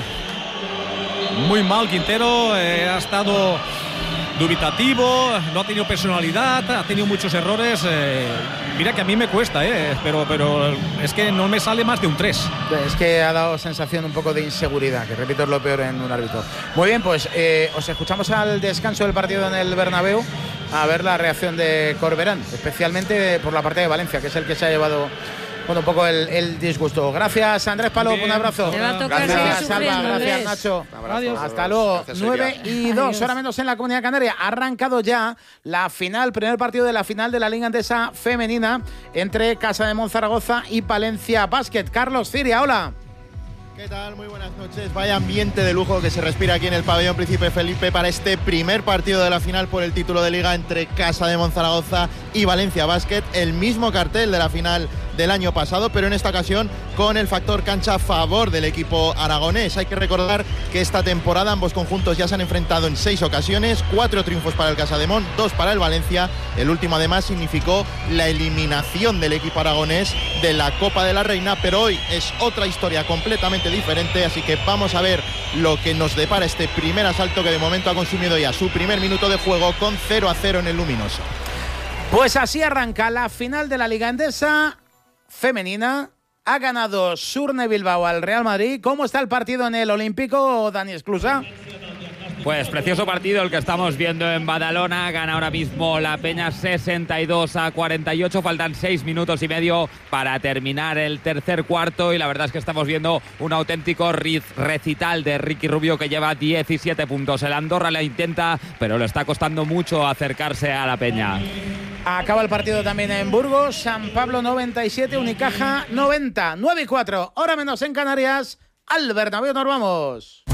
muy mal Quintero, eh, ha estado dubitativo, no ha tenido personalidad, ha tenido muchos errores. Eh, mira que a mí me cuesta, eh, pero, pero es que no me sale más de un tres. Es que ha dado sensación un poco de inseguridad, que repito es lo peor en un árbitro. Muy bien, pues eh, os escuchamos al descanso del partido en el Bernabéu a ver la reacción de Corberán, especialmente por la parte de Valencia, que es el que se ha llevado bueno, un poco el, el disgusto. Gracias, Andrés Palop, un abrazo. Te va a tocar Gracias, seguir Salva, sufriendo, gracias, Andrés. Nacho. Adiós. Hasta luego. Gracias, nueve y dos, hora menos en la Comunidad Canaria. Ha arrancado ya la final, primer partido de la final de la Liga Andesa femenina entre Casa de Monzaragoza y Palencia Basket. Carlos Ciria, hola. ¿Qué tal? Muy buenas noches. Vaya ambiente de lujo que se respira aquí en el pabellón Príncipe Felipe para este primer partido de la final por el título de liga entre Casa de Monzaragoza y Valencia Basket. El mismo cartel de la final del año pasado, pero en esta ocasión con el factor cancha a favor del equipo aragonés. Hay que recordar que esta temporada ambos conjuntos ya se han enfrentado en seis ocasiones, cuatro triunfos para el Casademont, dos para el Valencia. El último además significó la eliminación del equipo aragonés de la Copa de la Reina, pero hoy es otra historia completamente diferente, así que vamos a ver lo que nos depara este primer asalto que de momento ha consumido ya su primer minuto de juego con cero a cero en el Luminoso. Pues así arranca la final de la Liga Endesa femenina. Ha ganado Surne Bilbao al Real Madrid. ¿Cómo está el partido en el Olímpico, Dani Esclusa? Pues precioso partido el que estamos viendo en Badalona. Gana ahora mismo la Peña sesenta y dos a cuarenta y ocho. Faltan seis minutos y medio para terminar el tercer cuarto. Y la verdad es que estamos viendo un auténtico recital de Ricky Rubio, que lleva diecisiete puntos. El Andorra la intenta, pero le está costando mucho acercarse a la Peña. Acaba el partido también en Burgos. San Pablo noventa y siete, Unicaja noventa. nueve y cuatro, hora menos en Canarias. Al Bernabéu nos vamos.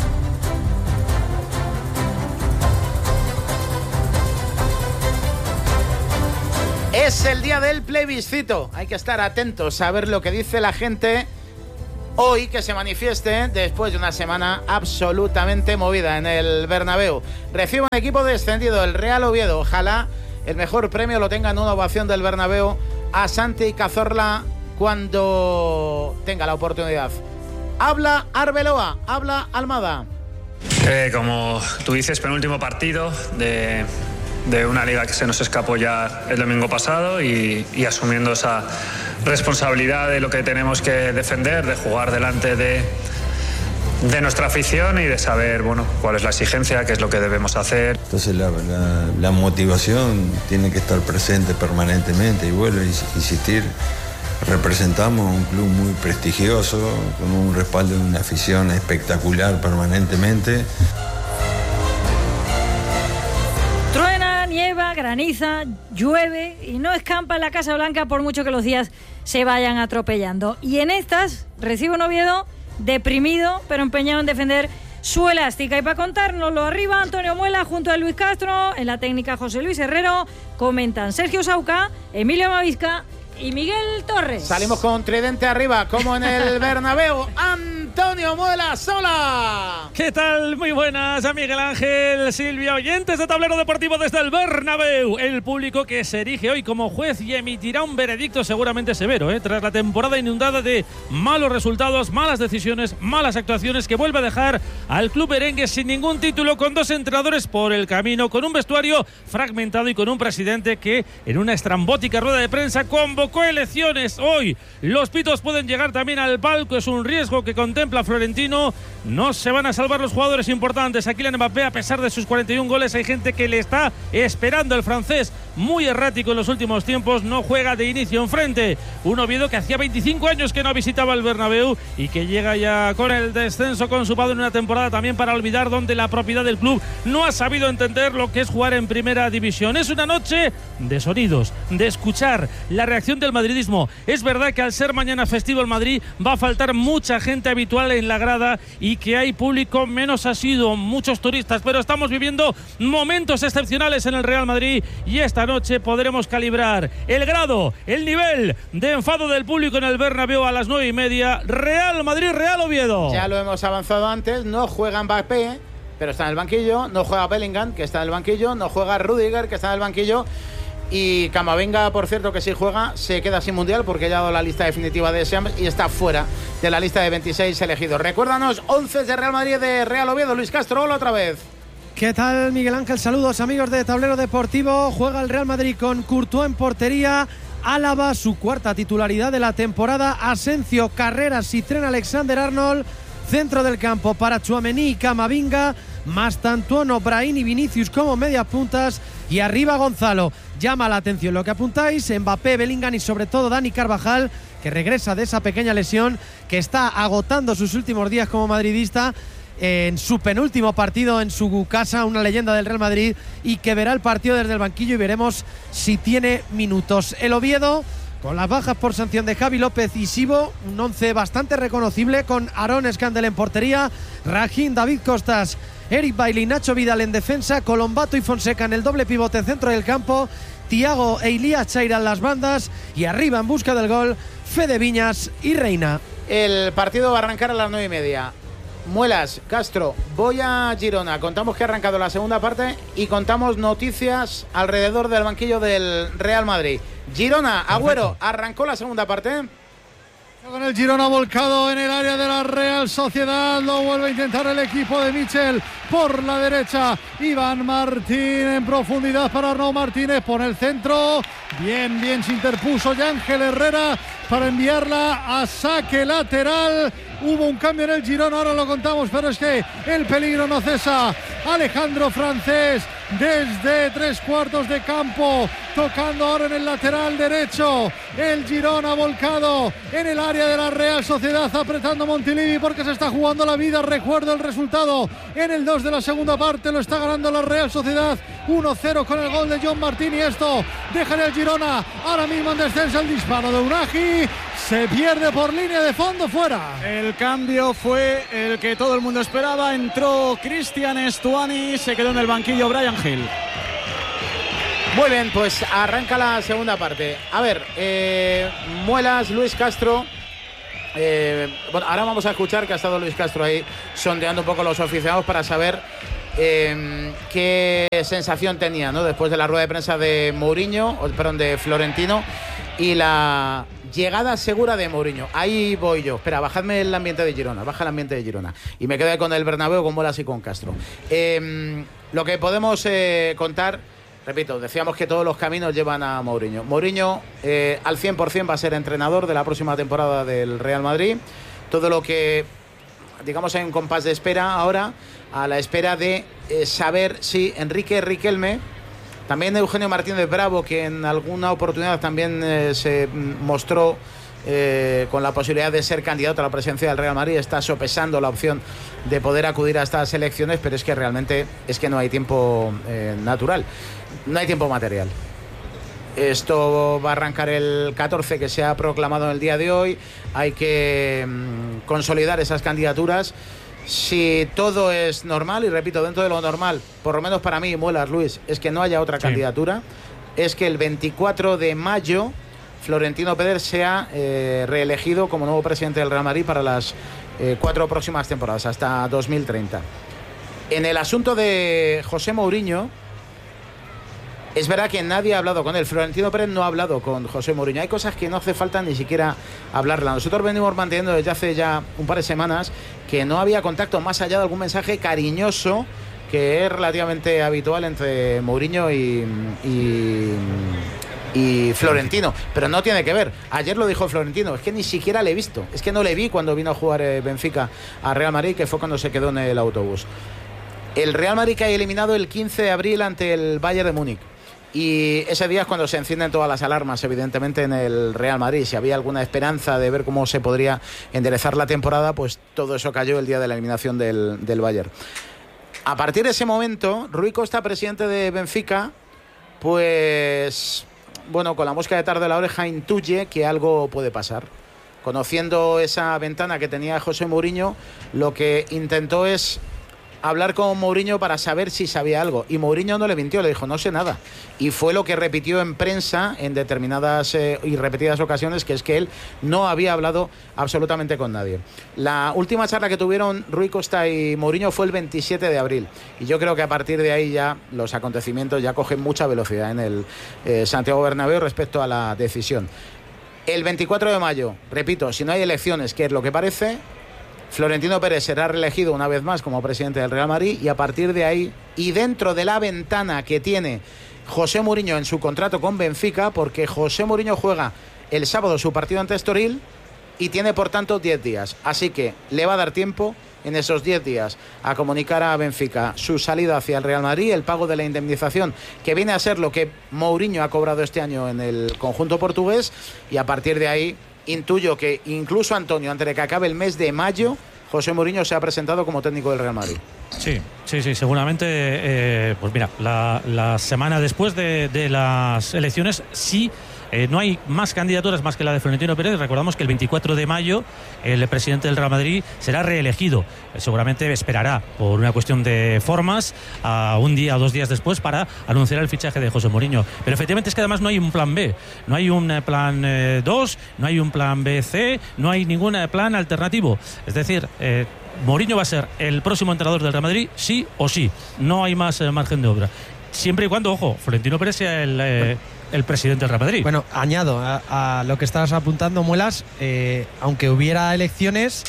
Es el día del plebiscito. Hay que estar atentos a ver lo que dice la gente hoy, que se manifieste después de una semana absolutamente movida en el Bernabéu. Recibe un equipo descendido, el Real Oviedo. Ojalá el mejor premio lo tenga en una ovación del Bernabéu a Santi Cazorla cuando tenga la oportunidad. Habla Arbeloa, habla Almada. Eh, como tú dices, penúltimo partido de... de una liga que se nos escapó ya el domingo pasado y, y asumiendo esa responsabilidad de lo que tenemos que defender, de jugar delante de, de nuestra afición y de saber, bueno, cuál es la exigencia, qué es lo que debemos hacer. Entonces la, la, la motivación tiene que estar presente permanentemente y vuelvo a insistir, representamos un club muy prestigioso, con un respaldo de una afición espectacular permanentemente. Truena, nieva, graniza, llueve y no escampa en la Casa Blanca por mucho que los días se vayan atropellando. Y en estas recibe un Oviedo deprimido, pero empeñado en defender su elástica. Y para contárnoslo arriba, Antonio Muela junto a Luis Castro, en la técnica José Luis Herrero, comentan Sergio Sauca, Emilio Mavisca y Miguel Torres. Salimos con tridente arriba, como en el Bernabéu. Antonio Muela sola. ¿Qué tal? Muy buenas a Miguel Ángel, Silvia, oyentes de Tablero Deportivo desde el Bernabéu. El público que se erige hoy como juez y emitirá un veredicto seguramente severo, ¿eh? Tras la temporada inundada de malos resultados, malas decisiones, malas actuaciones, que vuelve a dejar al club merengue sin ningún título, con dos entrenadores por el camino, con un vestuario fragmentado y con un presidente que en una estrambótica rueda de prensa convocó elecciones hoy. Los pitos pueden llegar también al palco, es un riesgo que contempla Florentino. No se van a salvar los jugadores importantes. Aquí Kylian Mbappé, a pesar de sus cuarenta y un goles, hay gente que le está esperando. El francés, muy errático en los últimos tiempos, no juega de inicio enfrente. Un Oviedo que hacía veinticinco años que no visitaba el Bernabéu y que llega ya con el descenso consumado en una temporada también para olvidar, donde la propiedad del club no ha sabido entender lo que es jugar en primera división. Es una noche de sonidos, de escuchar la reacción del madridismo. Es verdad que al ser mañana festivo el Madrid va a faltar mucha gente habitual en la grada y que hay público menos asiduo, muchos turistas, pero estamos viviendo momentos excepcionales en el Real Madrid y esta noche podremos calibrar el grado, el nivel de enfado del público en el Bernabéu a las nueve y media. Real Madrid, Real Oviedo. Ya lo hemos avanzado antes, no juega Mbappé, pero está en el banquillo, no juega Bellingham, que está en el banquillo, no juega Rüdiger, que está en el banquillo. Y Camavinga, por cierto, que sí juega, se queda sin mundial porque ya ha dado la lista definitiva de Shams y está fuera de la lista de veintiséis elegidos. Recuérdanos, once de Real Madrid, de Real Oviedo. Luis Castro, hola otra vez. ¿Qué tal, Miguel Ángel? Saludos, amigos de Tablero Deportivo. Juega el Real Madrid con Courtois en portería, Álava, su cuarta titularidad de la temporada, Asencio, Carreras y Trent Alexander-Arnold. Centro del campo para Tchouaméni y Camavinga, Mastantuono, Brahim y Vinicius como medias puntas, y arriba Gonzalo. Llama la atención lo que apuntáis, Mbappé, Bellingham y sobre todo Dani Carvajal, que regresa de esa pequeña lesión, que está agotando sus últimos días como madridista en su penúltimo partido en su casa, una leyenda del Real Madrid, y que verá el partido desde el banquillo y veremos si tiene minutos. El Oviedo, con las bajas por sanción de Javi López y Sibo, un once bastante reconocible, con Aaron Scandel en portería, Rajín, David Costas, Eric Bailly, Nacho Vidal en defensa, Colombato y Fonseca en el doble pivote centro del campo, Tiago e Ilía Chaira en las bandas y arriba en busca del gol Fede Viñas y Reina. El partido va a arrancar a las nueve y media. Muelas, Castro, voy a Girona. Contamos que ha arrancado la segunda parte y contamos noticias alrededor del banquillo del Real Madrid. Girona, Agüero, arrancó la segunda parte. Con el Girona volcado en el área de la Real Sociedad, lo vuelve a intentar el equipo de Michel por la derecha. Iván Martín en profundidad para Arnau Martínez, pone el centro, bien, bien se interpuso Yángel Herrera para enviarla a saque lateral. Hubo un cambio en el Girona, ahora lo contamos, pero es que el peligro no cesa. Alejandro Francés desde tres cuartos de campo, tocando ahora en el lateral derecho. El Girona volcado en el área de la Real Sociedad, apretando Montilivi porque se está jugando la vida. Recuerdo el resultado en el dos de la segunda parte, lo está ganando la Real Sociedad uno cero con el gol de John Martín, y esto deja en el Girona ahora mismo en descenso. El disparo de Unagi se pierde por línea de fondo, fuera. El cambio fue el que todo el mundo esperaba. Entró Cristian Estuani, se quedó en el banquillo Brian Hill. Muy bien, pues arranca la segunda parte. A ver, eh, Muelas, Luis Castro. Eh, bueno, ahora vamos a escuchar que ha estado Luis Castro ahí sondeando un poco los aficionados para saber eh, qué sensación tenía, ¿no? Después de la rueda de prensa de Mourinho, o, perdón, de Florentino, y la llegada segura de Mourinho. Ahí voy yo. Espera, bajadme el ambiente de Girona, baja el ambiente de Girona. Y me quedo ahí con el Bernabéu, con Muelas y con Castro. Eh, lo que podemos eh, contar, repito, decíamos que todos los caminos llevan a Mourinho. Mourinho eh, al cien por cien va a ser entrenador de la próxima temporada del Real Madrid. Todo lo que, digamos, en compás de espera ahora, a la espera de eh, saber si Enrique Riquelme, también Eugenio Martínez Bravo, que en alguna oportunidad también eh, se mostró eh, con la posibilidad de ser candidato a la presidencia del Real Madrid, está sopesando la opción de poder acudir a estas elecciones, pero es que realmente es que no hay tiempo eh, natural, no hay tiempo material. Esto va a arrancar el catorce, que se ha proclamado en el día de hoy. Hay que mmm, consolidar esas candidaturas. Si todo es normal, y repito, dentro de lo normal, por lo menos para mí, Muelas, Luis, es que no haya otra sí. candidatura, es que el veinticuatro de mayo Florentino Pérez sea eh, reelegido como nuevo presidente del Real Madrid para las eh, cuatro próximas temporadas, hasta dos mil treinta. En el asunto de José Mourinho, es verdad que nadie ha hablado con él. Florentino Pérez no ha hablado con José Mourinho. Hay cosas que no hace falta ni siquiera hablarla. Nosotros venimos manteniendo desde hace ya un par de semanas que no había contacto más allá de algún mensaje cariñoso que es relativamente habitual entre Mourinho y, y, y Florentino. Pero no tiene que ver. Ayer lo dijo Florentino. Es que ni siquiera le he visto. Es que no le vi cuando vino a jugar Benfica a Real Madrid, que fue cuando se quedó en el autobús. El Real Madrid que ha eliminado el quince de abril ante el Bayern de Múnich. Y ese día es cuando se encienden todas las alarmas, evidentemente, en el Real Madrid. Si había alguna esperanza de ver cómo se podría enderezar la temporada, pues todo eso cayó el día de la eliminación del, del Bayern. A partir de ese momento, Rui Costa, presidente de Benfica, pues, bueno, con la mosca de tarde de la oreja, intuye que algo puede pasar. Conociendo esa ventana que tenía José Mourinho, lo que intentó es hablar con Mourinho para saber si sabía algo, y Mourinho no le mintió, le dijo no sé nada, y fue lo que repitió en prensa en determinadas eh, y repetidas ocasiones, que es que él no había hablado absolutamente con nadie. La última charla que tuvieron Rui Costa y Mourinho fue el veintisiete de abril, y yo creo que a partir de ahí ya los acontecimientos ya cogen mucha velocidad en el eh, Santiago Bernabéu respecto a la decisión. El veinticuatro de mayo, repito, si no hay elecciones, que es lo que parece, Florentino Pérez será reelegido una vez más como presidente del Real Madrid, y a partir de ahí, y dentro de la ventana que tiene José Mourinho en su contrato con Benfica, porque José Mourinho juega el sábado su partido ante Estoril y tiene por tanto diez días, así que le va a dar tiempo en esos diez días a comunicar a Benfica su salida hacia el Real Madrid, el pago de la indemnización, que viene a ser lo que Mourinho ha cobrado este año en el conjunto portugués, y a partir de ahí intuyo que incluso, Antonio, antes de que acabe el mes de mayo, José Mourinho se ha presentado como técnico del Real Madrid. Sí, sí, sí, seguramente, eh, pues mira, la, la semana después de, de las elecciones sí Eh, no hay más candidaturas más que la de Florentino Pérez. Recordamos que el veinticuatro de mayo el presidente del Real Madrid será reelegido. Eh, seguramente esperará por una cuestión de formas a un día o dos días después para anunciar el fichaje de José Mourinho. Pero efectivamente es que además no hay un plan B, no hay un eh, plan eh, dos, no hay un plan B C, no hay ningún eh, plan alternativo. Es decir, eh, Mourinho va a ser el próximo entrenador del Real Madrid, sí o sí. No hay más eh, margen de obra. Siempre y cuando, ojo, Florentino Pérez sea el... Eh, el presidente del Real Madrid. Bueno, añado a, a lo que estás apuntando, Muelas, eh, aunque hubiera elecciones,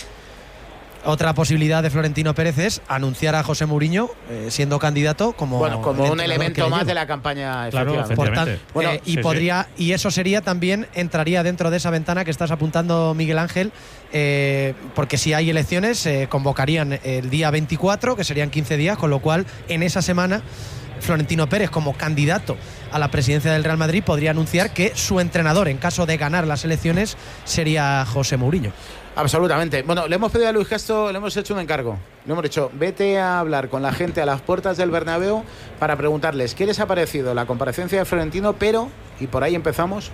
otra posibilidad de Florentino Pérez es anunciar a José Mourinho eh, siendo candidato como, bueno, como un elemento más de la campaña. Claro, Por tan, bueno, eh, y sí, podría sí. y eso sería también entraría dentro de esa ventana que estás apuntando, Miguel Ángel, eh, porque si hay elecciones se eh, convocarían el día veinticuatro, que serían quince días, con lo cual en esa semana Florentino Pérez, como candidato a la presidencia del Real Madrid, podría anunciar que su entrenador, en caso de ganar las elecciones, sería José Mourinho. Absolutamente. Bueno, le hemos pedido a Luis Castro, le hemos hecho un encargo. Le hemos dicho, vete a hablar con la gente a las puertas del Bernabéu para preguntarles qué les ha parecido la comparecencia de Florentino, pero, y por ahí empezamos,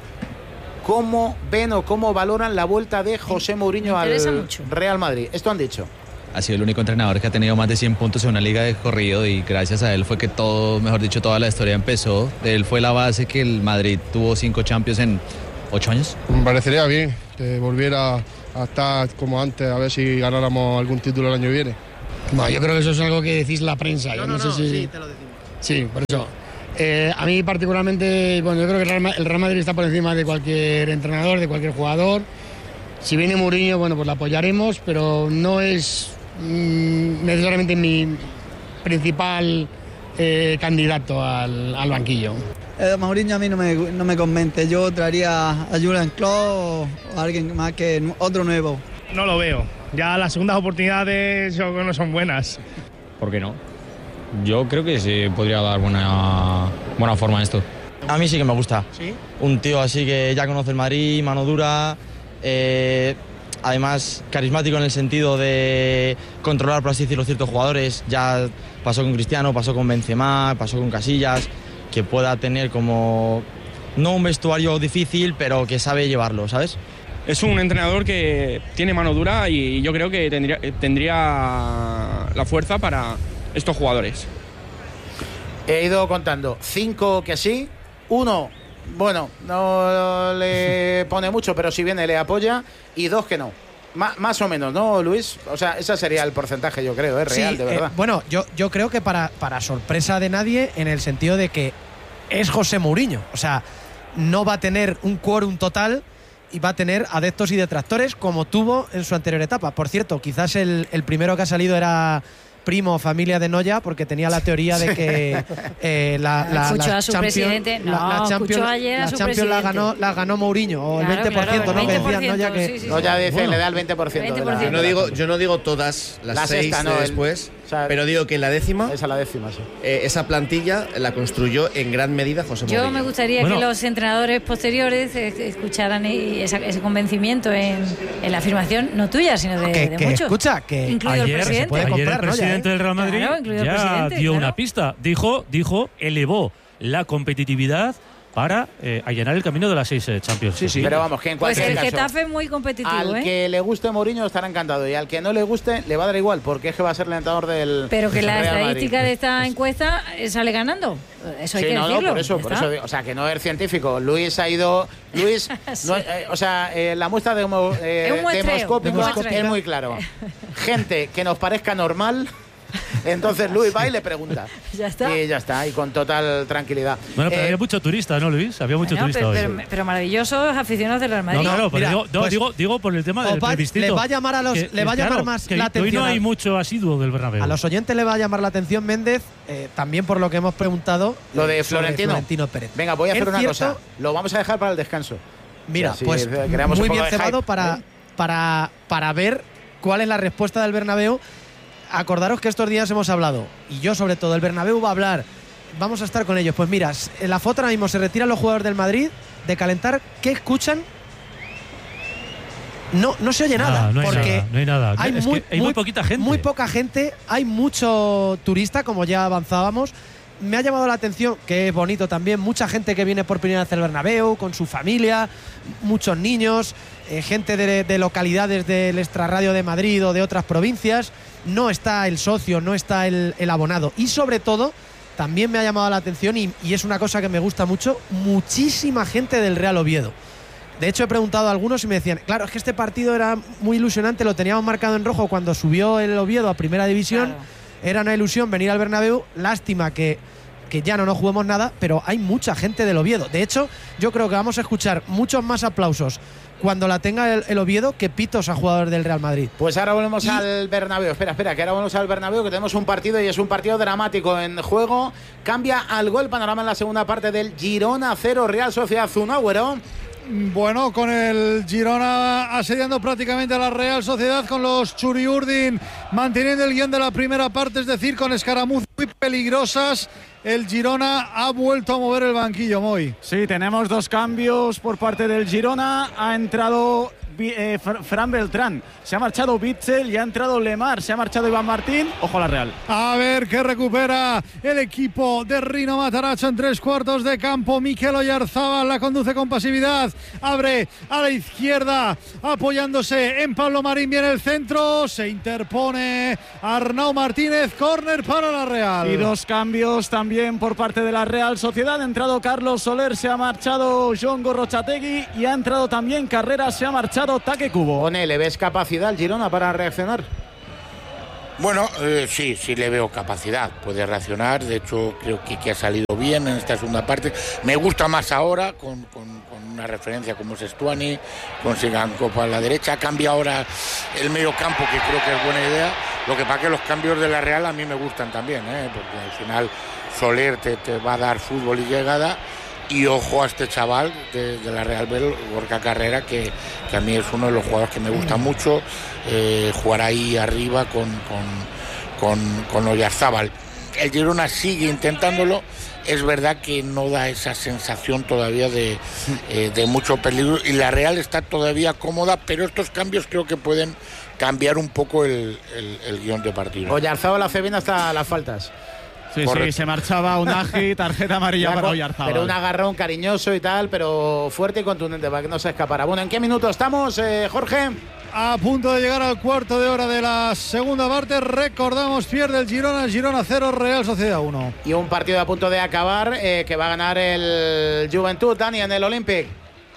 cómo ven o cómo valoran la vuelta de José Mourinho al mucho. Real Madrid. Esto han dicho. Ha sido el único entrenador que ha tenido más de cien puntos en una liga de corrido y gracias a él fue que todo, mejor dicho, toda la historia empezó. De él fue la base que el Madrid tuvo cinco Champions en ocho años. Me parecería bien que volviera a estar como antes, a ver si ganáramos algún título el año que viene. No, yo creo que eso es algo que decís la prensa. No, yo no, no, no, sé si... sí, te lo decimos. Sí, por eso. Eh, a mí particularmente, bueno, yo creo que el Real, el Real Madrid está por encima de cualquier entrenador, de cualquier jugador. Si viene Mourinho, bueno, pues la apoyaremos, pero no es mm, necesariamente mi principal eh, candidato al, al banquillo. Eh, Mourinho a mí no me, no me convence. Yo traería a Jurgen Klopp o a alguien más que otro nuevo. No lo veo. Ya las segundas oportunidades yo creo que no son buenas. ¿Por qué no? Yo creo que se podría dar buena, buena forma a esto. A mí sí que me gusta. ¿Sí? Un tío así que ya conoce el Madrid, mano dura, eh, además carismático en el sentido de controlar, por así decirlo, ciertos jugadores. Ya pasó con Cristiano, pasó con Benzema, pasó con Casillas, que pueda tener como, no un vestuario difícil, pero que sabe llevarlo, ¿sabes? Es un entrenador que tiene mano dura y yo creo que tendría, tendría la fuerza para estos jugadores. He ido contando cinco que sí, uno, bueno, no le pone mucho, pero si viene le apoya, y dos que no. M- más o menos, ¿no, Luis? O sea, ese sería el porcentaje, yo creo, es real, Sí, de verdad. eh, bueno, yo, yo creo que para, para sorpresa de nadie, en el sentido de que es José Mourinho. O sea, no va a tener un quórum total y va a tener adeptos y detractores como tuvo en su anterior etapa. Por cierto, quizás el, el primero que ha salido era primo, familia de Noya, porque tenía la teoría de que eh, la, la, Escuchó la a su Champions, presidente. la, No, la escuchó Champions, ayer a la su Champions la presidente. ganó, la ganó Mourinho, o el Claro, veinte por ciento, claro, ¿no? el Que decía veinte por ciento, Noya que... sí, sí, No, ya dice, Bueno. le da el veinte por ciento. de la- Yo no digo, yo no digo todas las La seis sexta, de no, el- después, o sea, pero digo que en la décima, esa la décima, sí. eh, esa plantilla la construyó en gran medida José Mourinho. Yo me gustaría Bueno. que los entrenadores posteriores eh, escucharan y esa- ese convencimiento en, en la afirmación, no tuya, sino de, que, de que muchos. escucha, que Incluido el Ayer, presidente. puede ayer comprar, el ¿no? presidente Ya, ¿eh? del Real Madrid Claro, incluido el ya presidente, dio claro. una pista. Dijo, dijo, elevó la competitividad para eh, allanar el camino de las seis eh, Champions. Sí, sí. Pero vamos, que en Pues cualquier el caso, Getafe es muy competitivo, al ¿eh? que le guste Mourinho estará encantado, y al que no le guste le va a dar igual, porque es que va a ser el entrenador del Pero que la Real Madrid. estadística de esta encuesta eh, sale ganando. Eso hay Sí, que no, no, decirlo. por eso, Ya por está. eso digo, o sea, que no es científico. Luis ha ido, Luis, Sí. no, eh, o sea, eh, la muestra de homo- eh, Es un muestreo, demoscópica un muestreo. es muy claro. Gente que nos parezca normal, entonces Luis va y le pregunta. Ya está. Y ya está, y con total tranquilidad. Bueno, pero Eh, había mucho turista, ¿no, Luis? Había mucho Bueno, turista pero, hoy. pero- pero maravillosos aficionados del Real No, Madrid. claro, pero Mira, digo, no, pues- digo, digo por el tema del os va- plebiscito. le va a llamar a los- Que- le va a que, llamar claro, más que, la que hoy atención no hay al- mucho asiduo del Bernabéu. A los oyentes le va a llamar la atención Méndez, eh, también por lo que hemos preguntado. Lo de eh, sobre Florentino. Florentino Pérez. Venga, voy a hacer Es una cierto- cosa. Lo vamos a dejar para el descanso. Mira, Así, pues eh, creamos muy un poco bien de cebado hype, para, ¿eh? para, para ver cuál es la respuesta del Bernabéu. Acordaros que estos días hemos hablado, y yo sobre todo, el Bernabéu va a hablar, vamos a estar con ellos. Pues mira, en la foto ahora mismo se retiran los jugadores del Madrid de calentar. ¿Qué escuchan? No, no se oye nada, Ah, no hay porque nada, no hay nada. hay Es muy, que hay muy poquita gente. Muy poca gente, hay mucho turista, como ya avanzábamos, me ha llamado la atención, que es bonito también, mucha gente que viene por primera vez al Bernabéu con su familia, muchos niños, eh, gente de, de localidades del extrarradio de Madrid o de otras provincias. No está el socio, no está el, el abonado. Y sobre todo, también me ha llamado la atención, y, y es una cosa que me gusta mucho, muchísima gente del Real Oviedo. De hecho, he preguntado a algunos y me decían, claro, es que este partido era muy ilusionante, lo teníamos marcado en rojo cuando subió el Oviedo a Primera División. Claro. Era una ilusión venir al Bernabéu. Lástima que, que ya no nos juguemos nada, pero hay mucha gente del Oviedo. De hecho, yo creo que vamos a escuchar muchos más aplausos cuando la tenga el, el Oviedo que pitos a jugadores del Real Madrid. Pues ahora volvemos y... al Bernabéu. Espera, espera, que ahora volvemos al Bernabéu, que tenemos un partido y es un partido dramático en juego. Cambia algo el panorama en la segunda parte del Girona cero, Real Sociedad uno, Agüero. Bueno, con el Girona asediando prácticamente a la Real Sociedad, con los Churiurdin manteniendo el guión de la primera parte, es decir, con escaramuzas muy peligrosas. El Girona ha vuelto a mover el banquillo, Moy. Sí, tenemos dos cambios por parte del Girona. Ha entrado eh, Fran Beltrán, se ha marchado Bitzel y ha entrado Lemar, se ha marchado Iván Martín. Ojo a la Real. A ver qué recupera el equipo de Rino Mataracho en tres cuartos de campo. Mikel Oyarzábal la conduce con pasividad, abre a la izquierda apoyándose en Pablo Marín, viene el centro, se interpone Arnau Martínez, córner para la Real. Y dos cambios también por parte de la Real Sociedad. Ha entrado Carlos Soler, se ha marchado John Gorrochategui y ha entrado también Carreras, se ha marchado Taque Cubo. Pone, ¿le ves capacidad al Girona para reaccionar? Bueno, eh, sí, sí le veo capacidad, puede reaccionar. De hecho, creo que, que ha salido bien en esta segunda parte. Me gusta más ahora con, con, con una referencia como Sestuani, con Sigancopa a la derecha. Ha cambiado ahora el medio campo, que creo que es buena idea. Lo que pasa que los cambios de la Real a mí me gustan también, ¿eh? Porque al final Soler te, te va a dar fútbol y llegada. Y ojo a este chaval de, de la Real Bel, Gorka Carrera, que, que a mí es uno de los jugadores que me gusta mucho, eh, jugar ahí arriba con, con, con, con Oyarzábal. El Girona sigue intentándolo, es verdad que no da esa sensación todavía de, eh, de mucho peligro, y la Real está todavía cómoda, pero estos cambios creo que pueden cambiar un poco el, el, el guión de partido. Oyarzábal hace bien hasta las faltas. Sí, Correcto. Sí, se marchaba Unagi, tarjeta amarilla para Oyarzábal. Pero un agarrón cariñoso y tal, pero fuerte y contundente para que no se escapara. Bueno, ¿en qué minuto estamos, eh, Jorge? A punto de llegar al cuarto de hora de la segunda parte. Recordamos, pierde el Girona, el Girona cero, Real Sociedad uno. Y un partido a punto de acabar, eh, que va a ganar el Juventud, Dani, en el Olympic.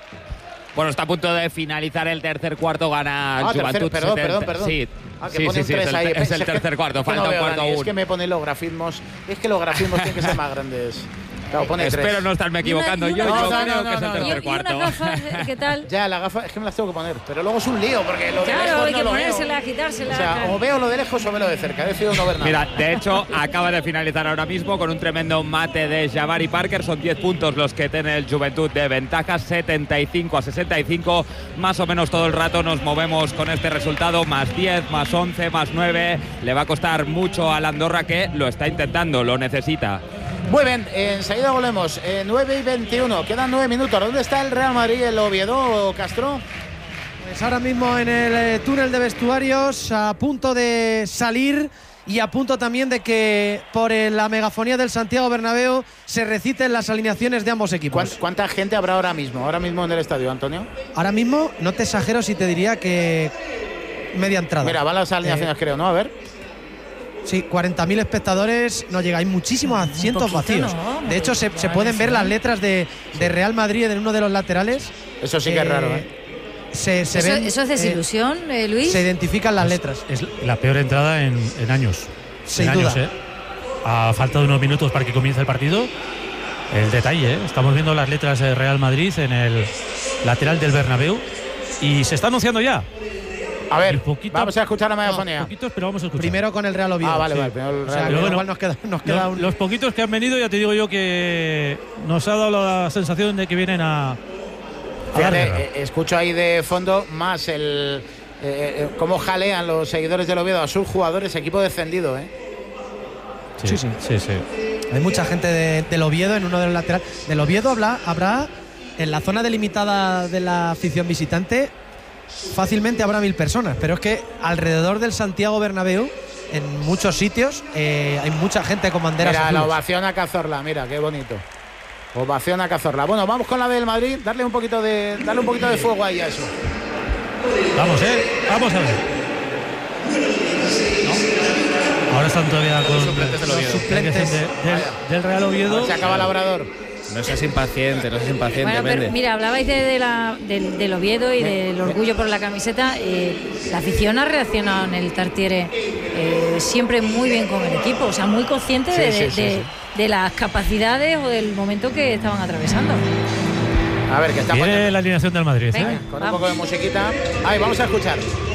Bueno, está a punto de finalizar el tercer cuarto, gana ah, Juventud. Tercer, perdón, perdón, perdón. Sí, ah, que sí, pone sí, un sí, es el, ahí. es el tercer cuarto, falta un cuarto aún. Es que me ponen los grafismos, es que los grafismos tienen que ser más grandes. Claro, pone Espero tres. no estarme equivocando. Y una, y yo una yo gafa, creo no, que es el no, tercer y, cuarto. ¿Y unas gafas, qué tal? Ya, las gafas es que me las tengo que poner, pero luego es un lío porque lo de claro, lejos hay no que lo ponérselas, veo. quitárselas. O sea, o veo lo de lejos o veo lo de cerca. He decidido no ver nada. Mira, de hecho, acaba de finalizar ahora mismo con un tremendo mate de Jabari Parker. Son diez puntos los que tiene el Juventud de ventaja, setenta y cinco a sesenta y cinco. Más o menos todo el rato nos movemos con este resultado. Más diez, más once, más nueve. Le va a costar mucho a la Andorra, que lo está intentando, lo necesita. Muy bien, enseguida volvemos. Eh, nueve y veintiuno, quedan nueve minutos. ¿Dónde está el Real Madrid, el Oviedo, Castro? Pues ahora mismo en el eh, túnel de vestuarios, a punto de salir y a punto también de que por eh, la megafonía del Santiago Bernabéu se reciten las alineaciones de ambos equipos. ¿Cuánta gente habrá ahora mismo, ahora mismo en el estadio, Antonio? Ahora mismo, no te exagero si te diría que media entrada. Mira, van las alineaciones, eh, creo, ¿no? A ver. Sí, cuarenta mil espectadores, no llega, hay muchísimos asientos vacíos. No, de hecho, se, se pueden ver las letras de, de Real Madrid en uno de los laterales. Eso sí que eh, es raro, ¿eh? Se, se ¿Eso, ven, ¿Eso es desilusión, eh, Luis? Se identifican las letras. Es la peor entrada en, en años. Sin en duda. Años, ¿eh? A falta de unos minutos para que comience el partido. El detalle, ¿eh? Estamos viendo las letras de Real Madrid en el lateral del Bernabéu y se está anunciando ya. A ver, poquito, vamos a escuchar la megafonía. No, poquitos, pero vamos a escuchar. Primero con el Real Oviedo. Ah, vale, sí. vale. Primero el Real o sea, Pero bueno, igual nos queda, nos queda los, un... los poquitos que han venido, ya te digo yo que nos ha dado la sensación de que vienen a... a Fíjate, eh, escucho ahí de fondo más el... Eh, eh, cómo jalean los seguidores del Oviedo a sus jugadores, equipo descendido, ¿eh? Sí, sí, sí. sí. Hay mucha gente de, del Oviedo en uno de los laterales. Del Oviedo habrá, habrá en la zona delimitada de la afición visitante fácilmente habrá mil personas, pero es que alrededor del Santiago Bernabéu en muchos sitios. Eh, hay mucha gente con banderas Mira, azules. la ovación a Cazorla, mira, qué bonito. Ovación a Cazorla. Bueno, vamos con la del Madrid, darle un poquito de, darle un poquito de fuego ahí a eso. Vamos, eh, vamos a ver. ¿No? Ahora están todavía con los suplentes del Oviedo. Suplentes. De, del, del Real Oviedo. Se acaba Labrador. No seas impaciente, no seas impaciente. Bueno, pero Méndez. mira, hablabais de, de la, del, del Oviedo y del orgullo por la camiseta. Eh, la afición ha reaccionado en el Tartiere eh, siempre muy bien con el equipo, o sea, muy consciente Sí, de, sí, de, sí, de- sí. de las capacidades o del momento que estaban atravesando. A ver, que está Viene la alineación del Madrid. Venga, ¿eh? con un poco de musiquita. Ahí, vamos a escuchar.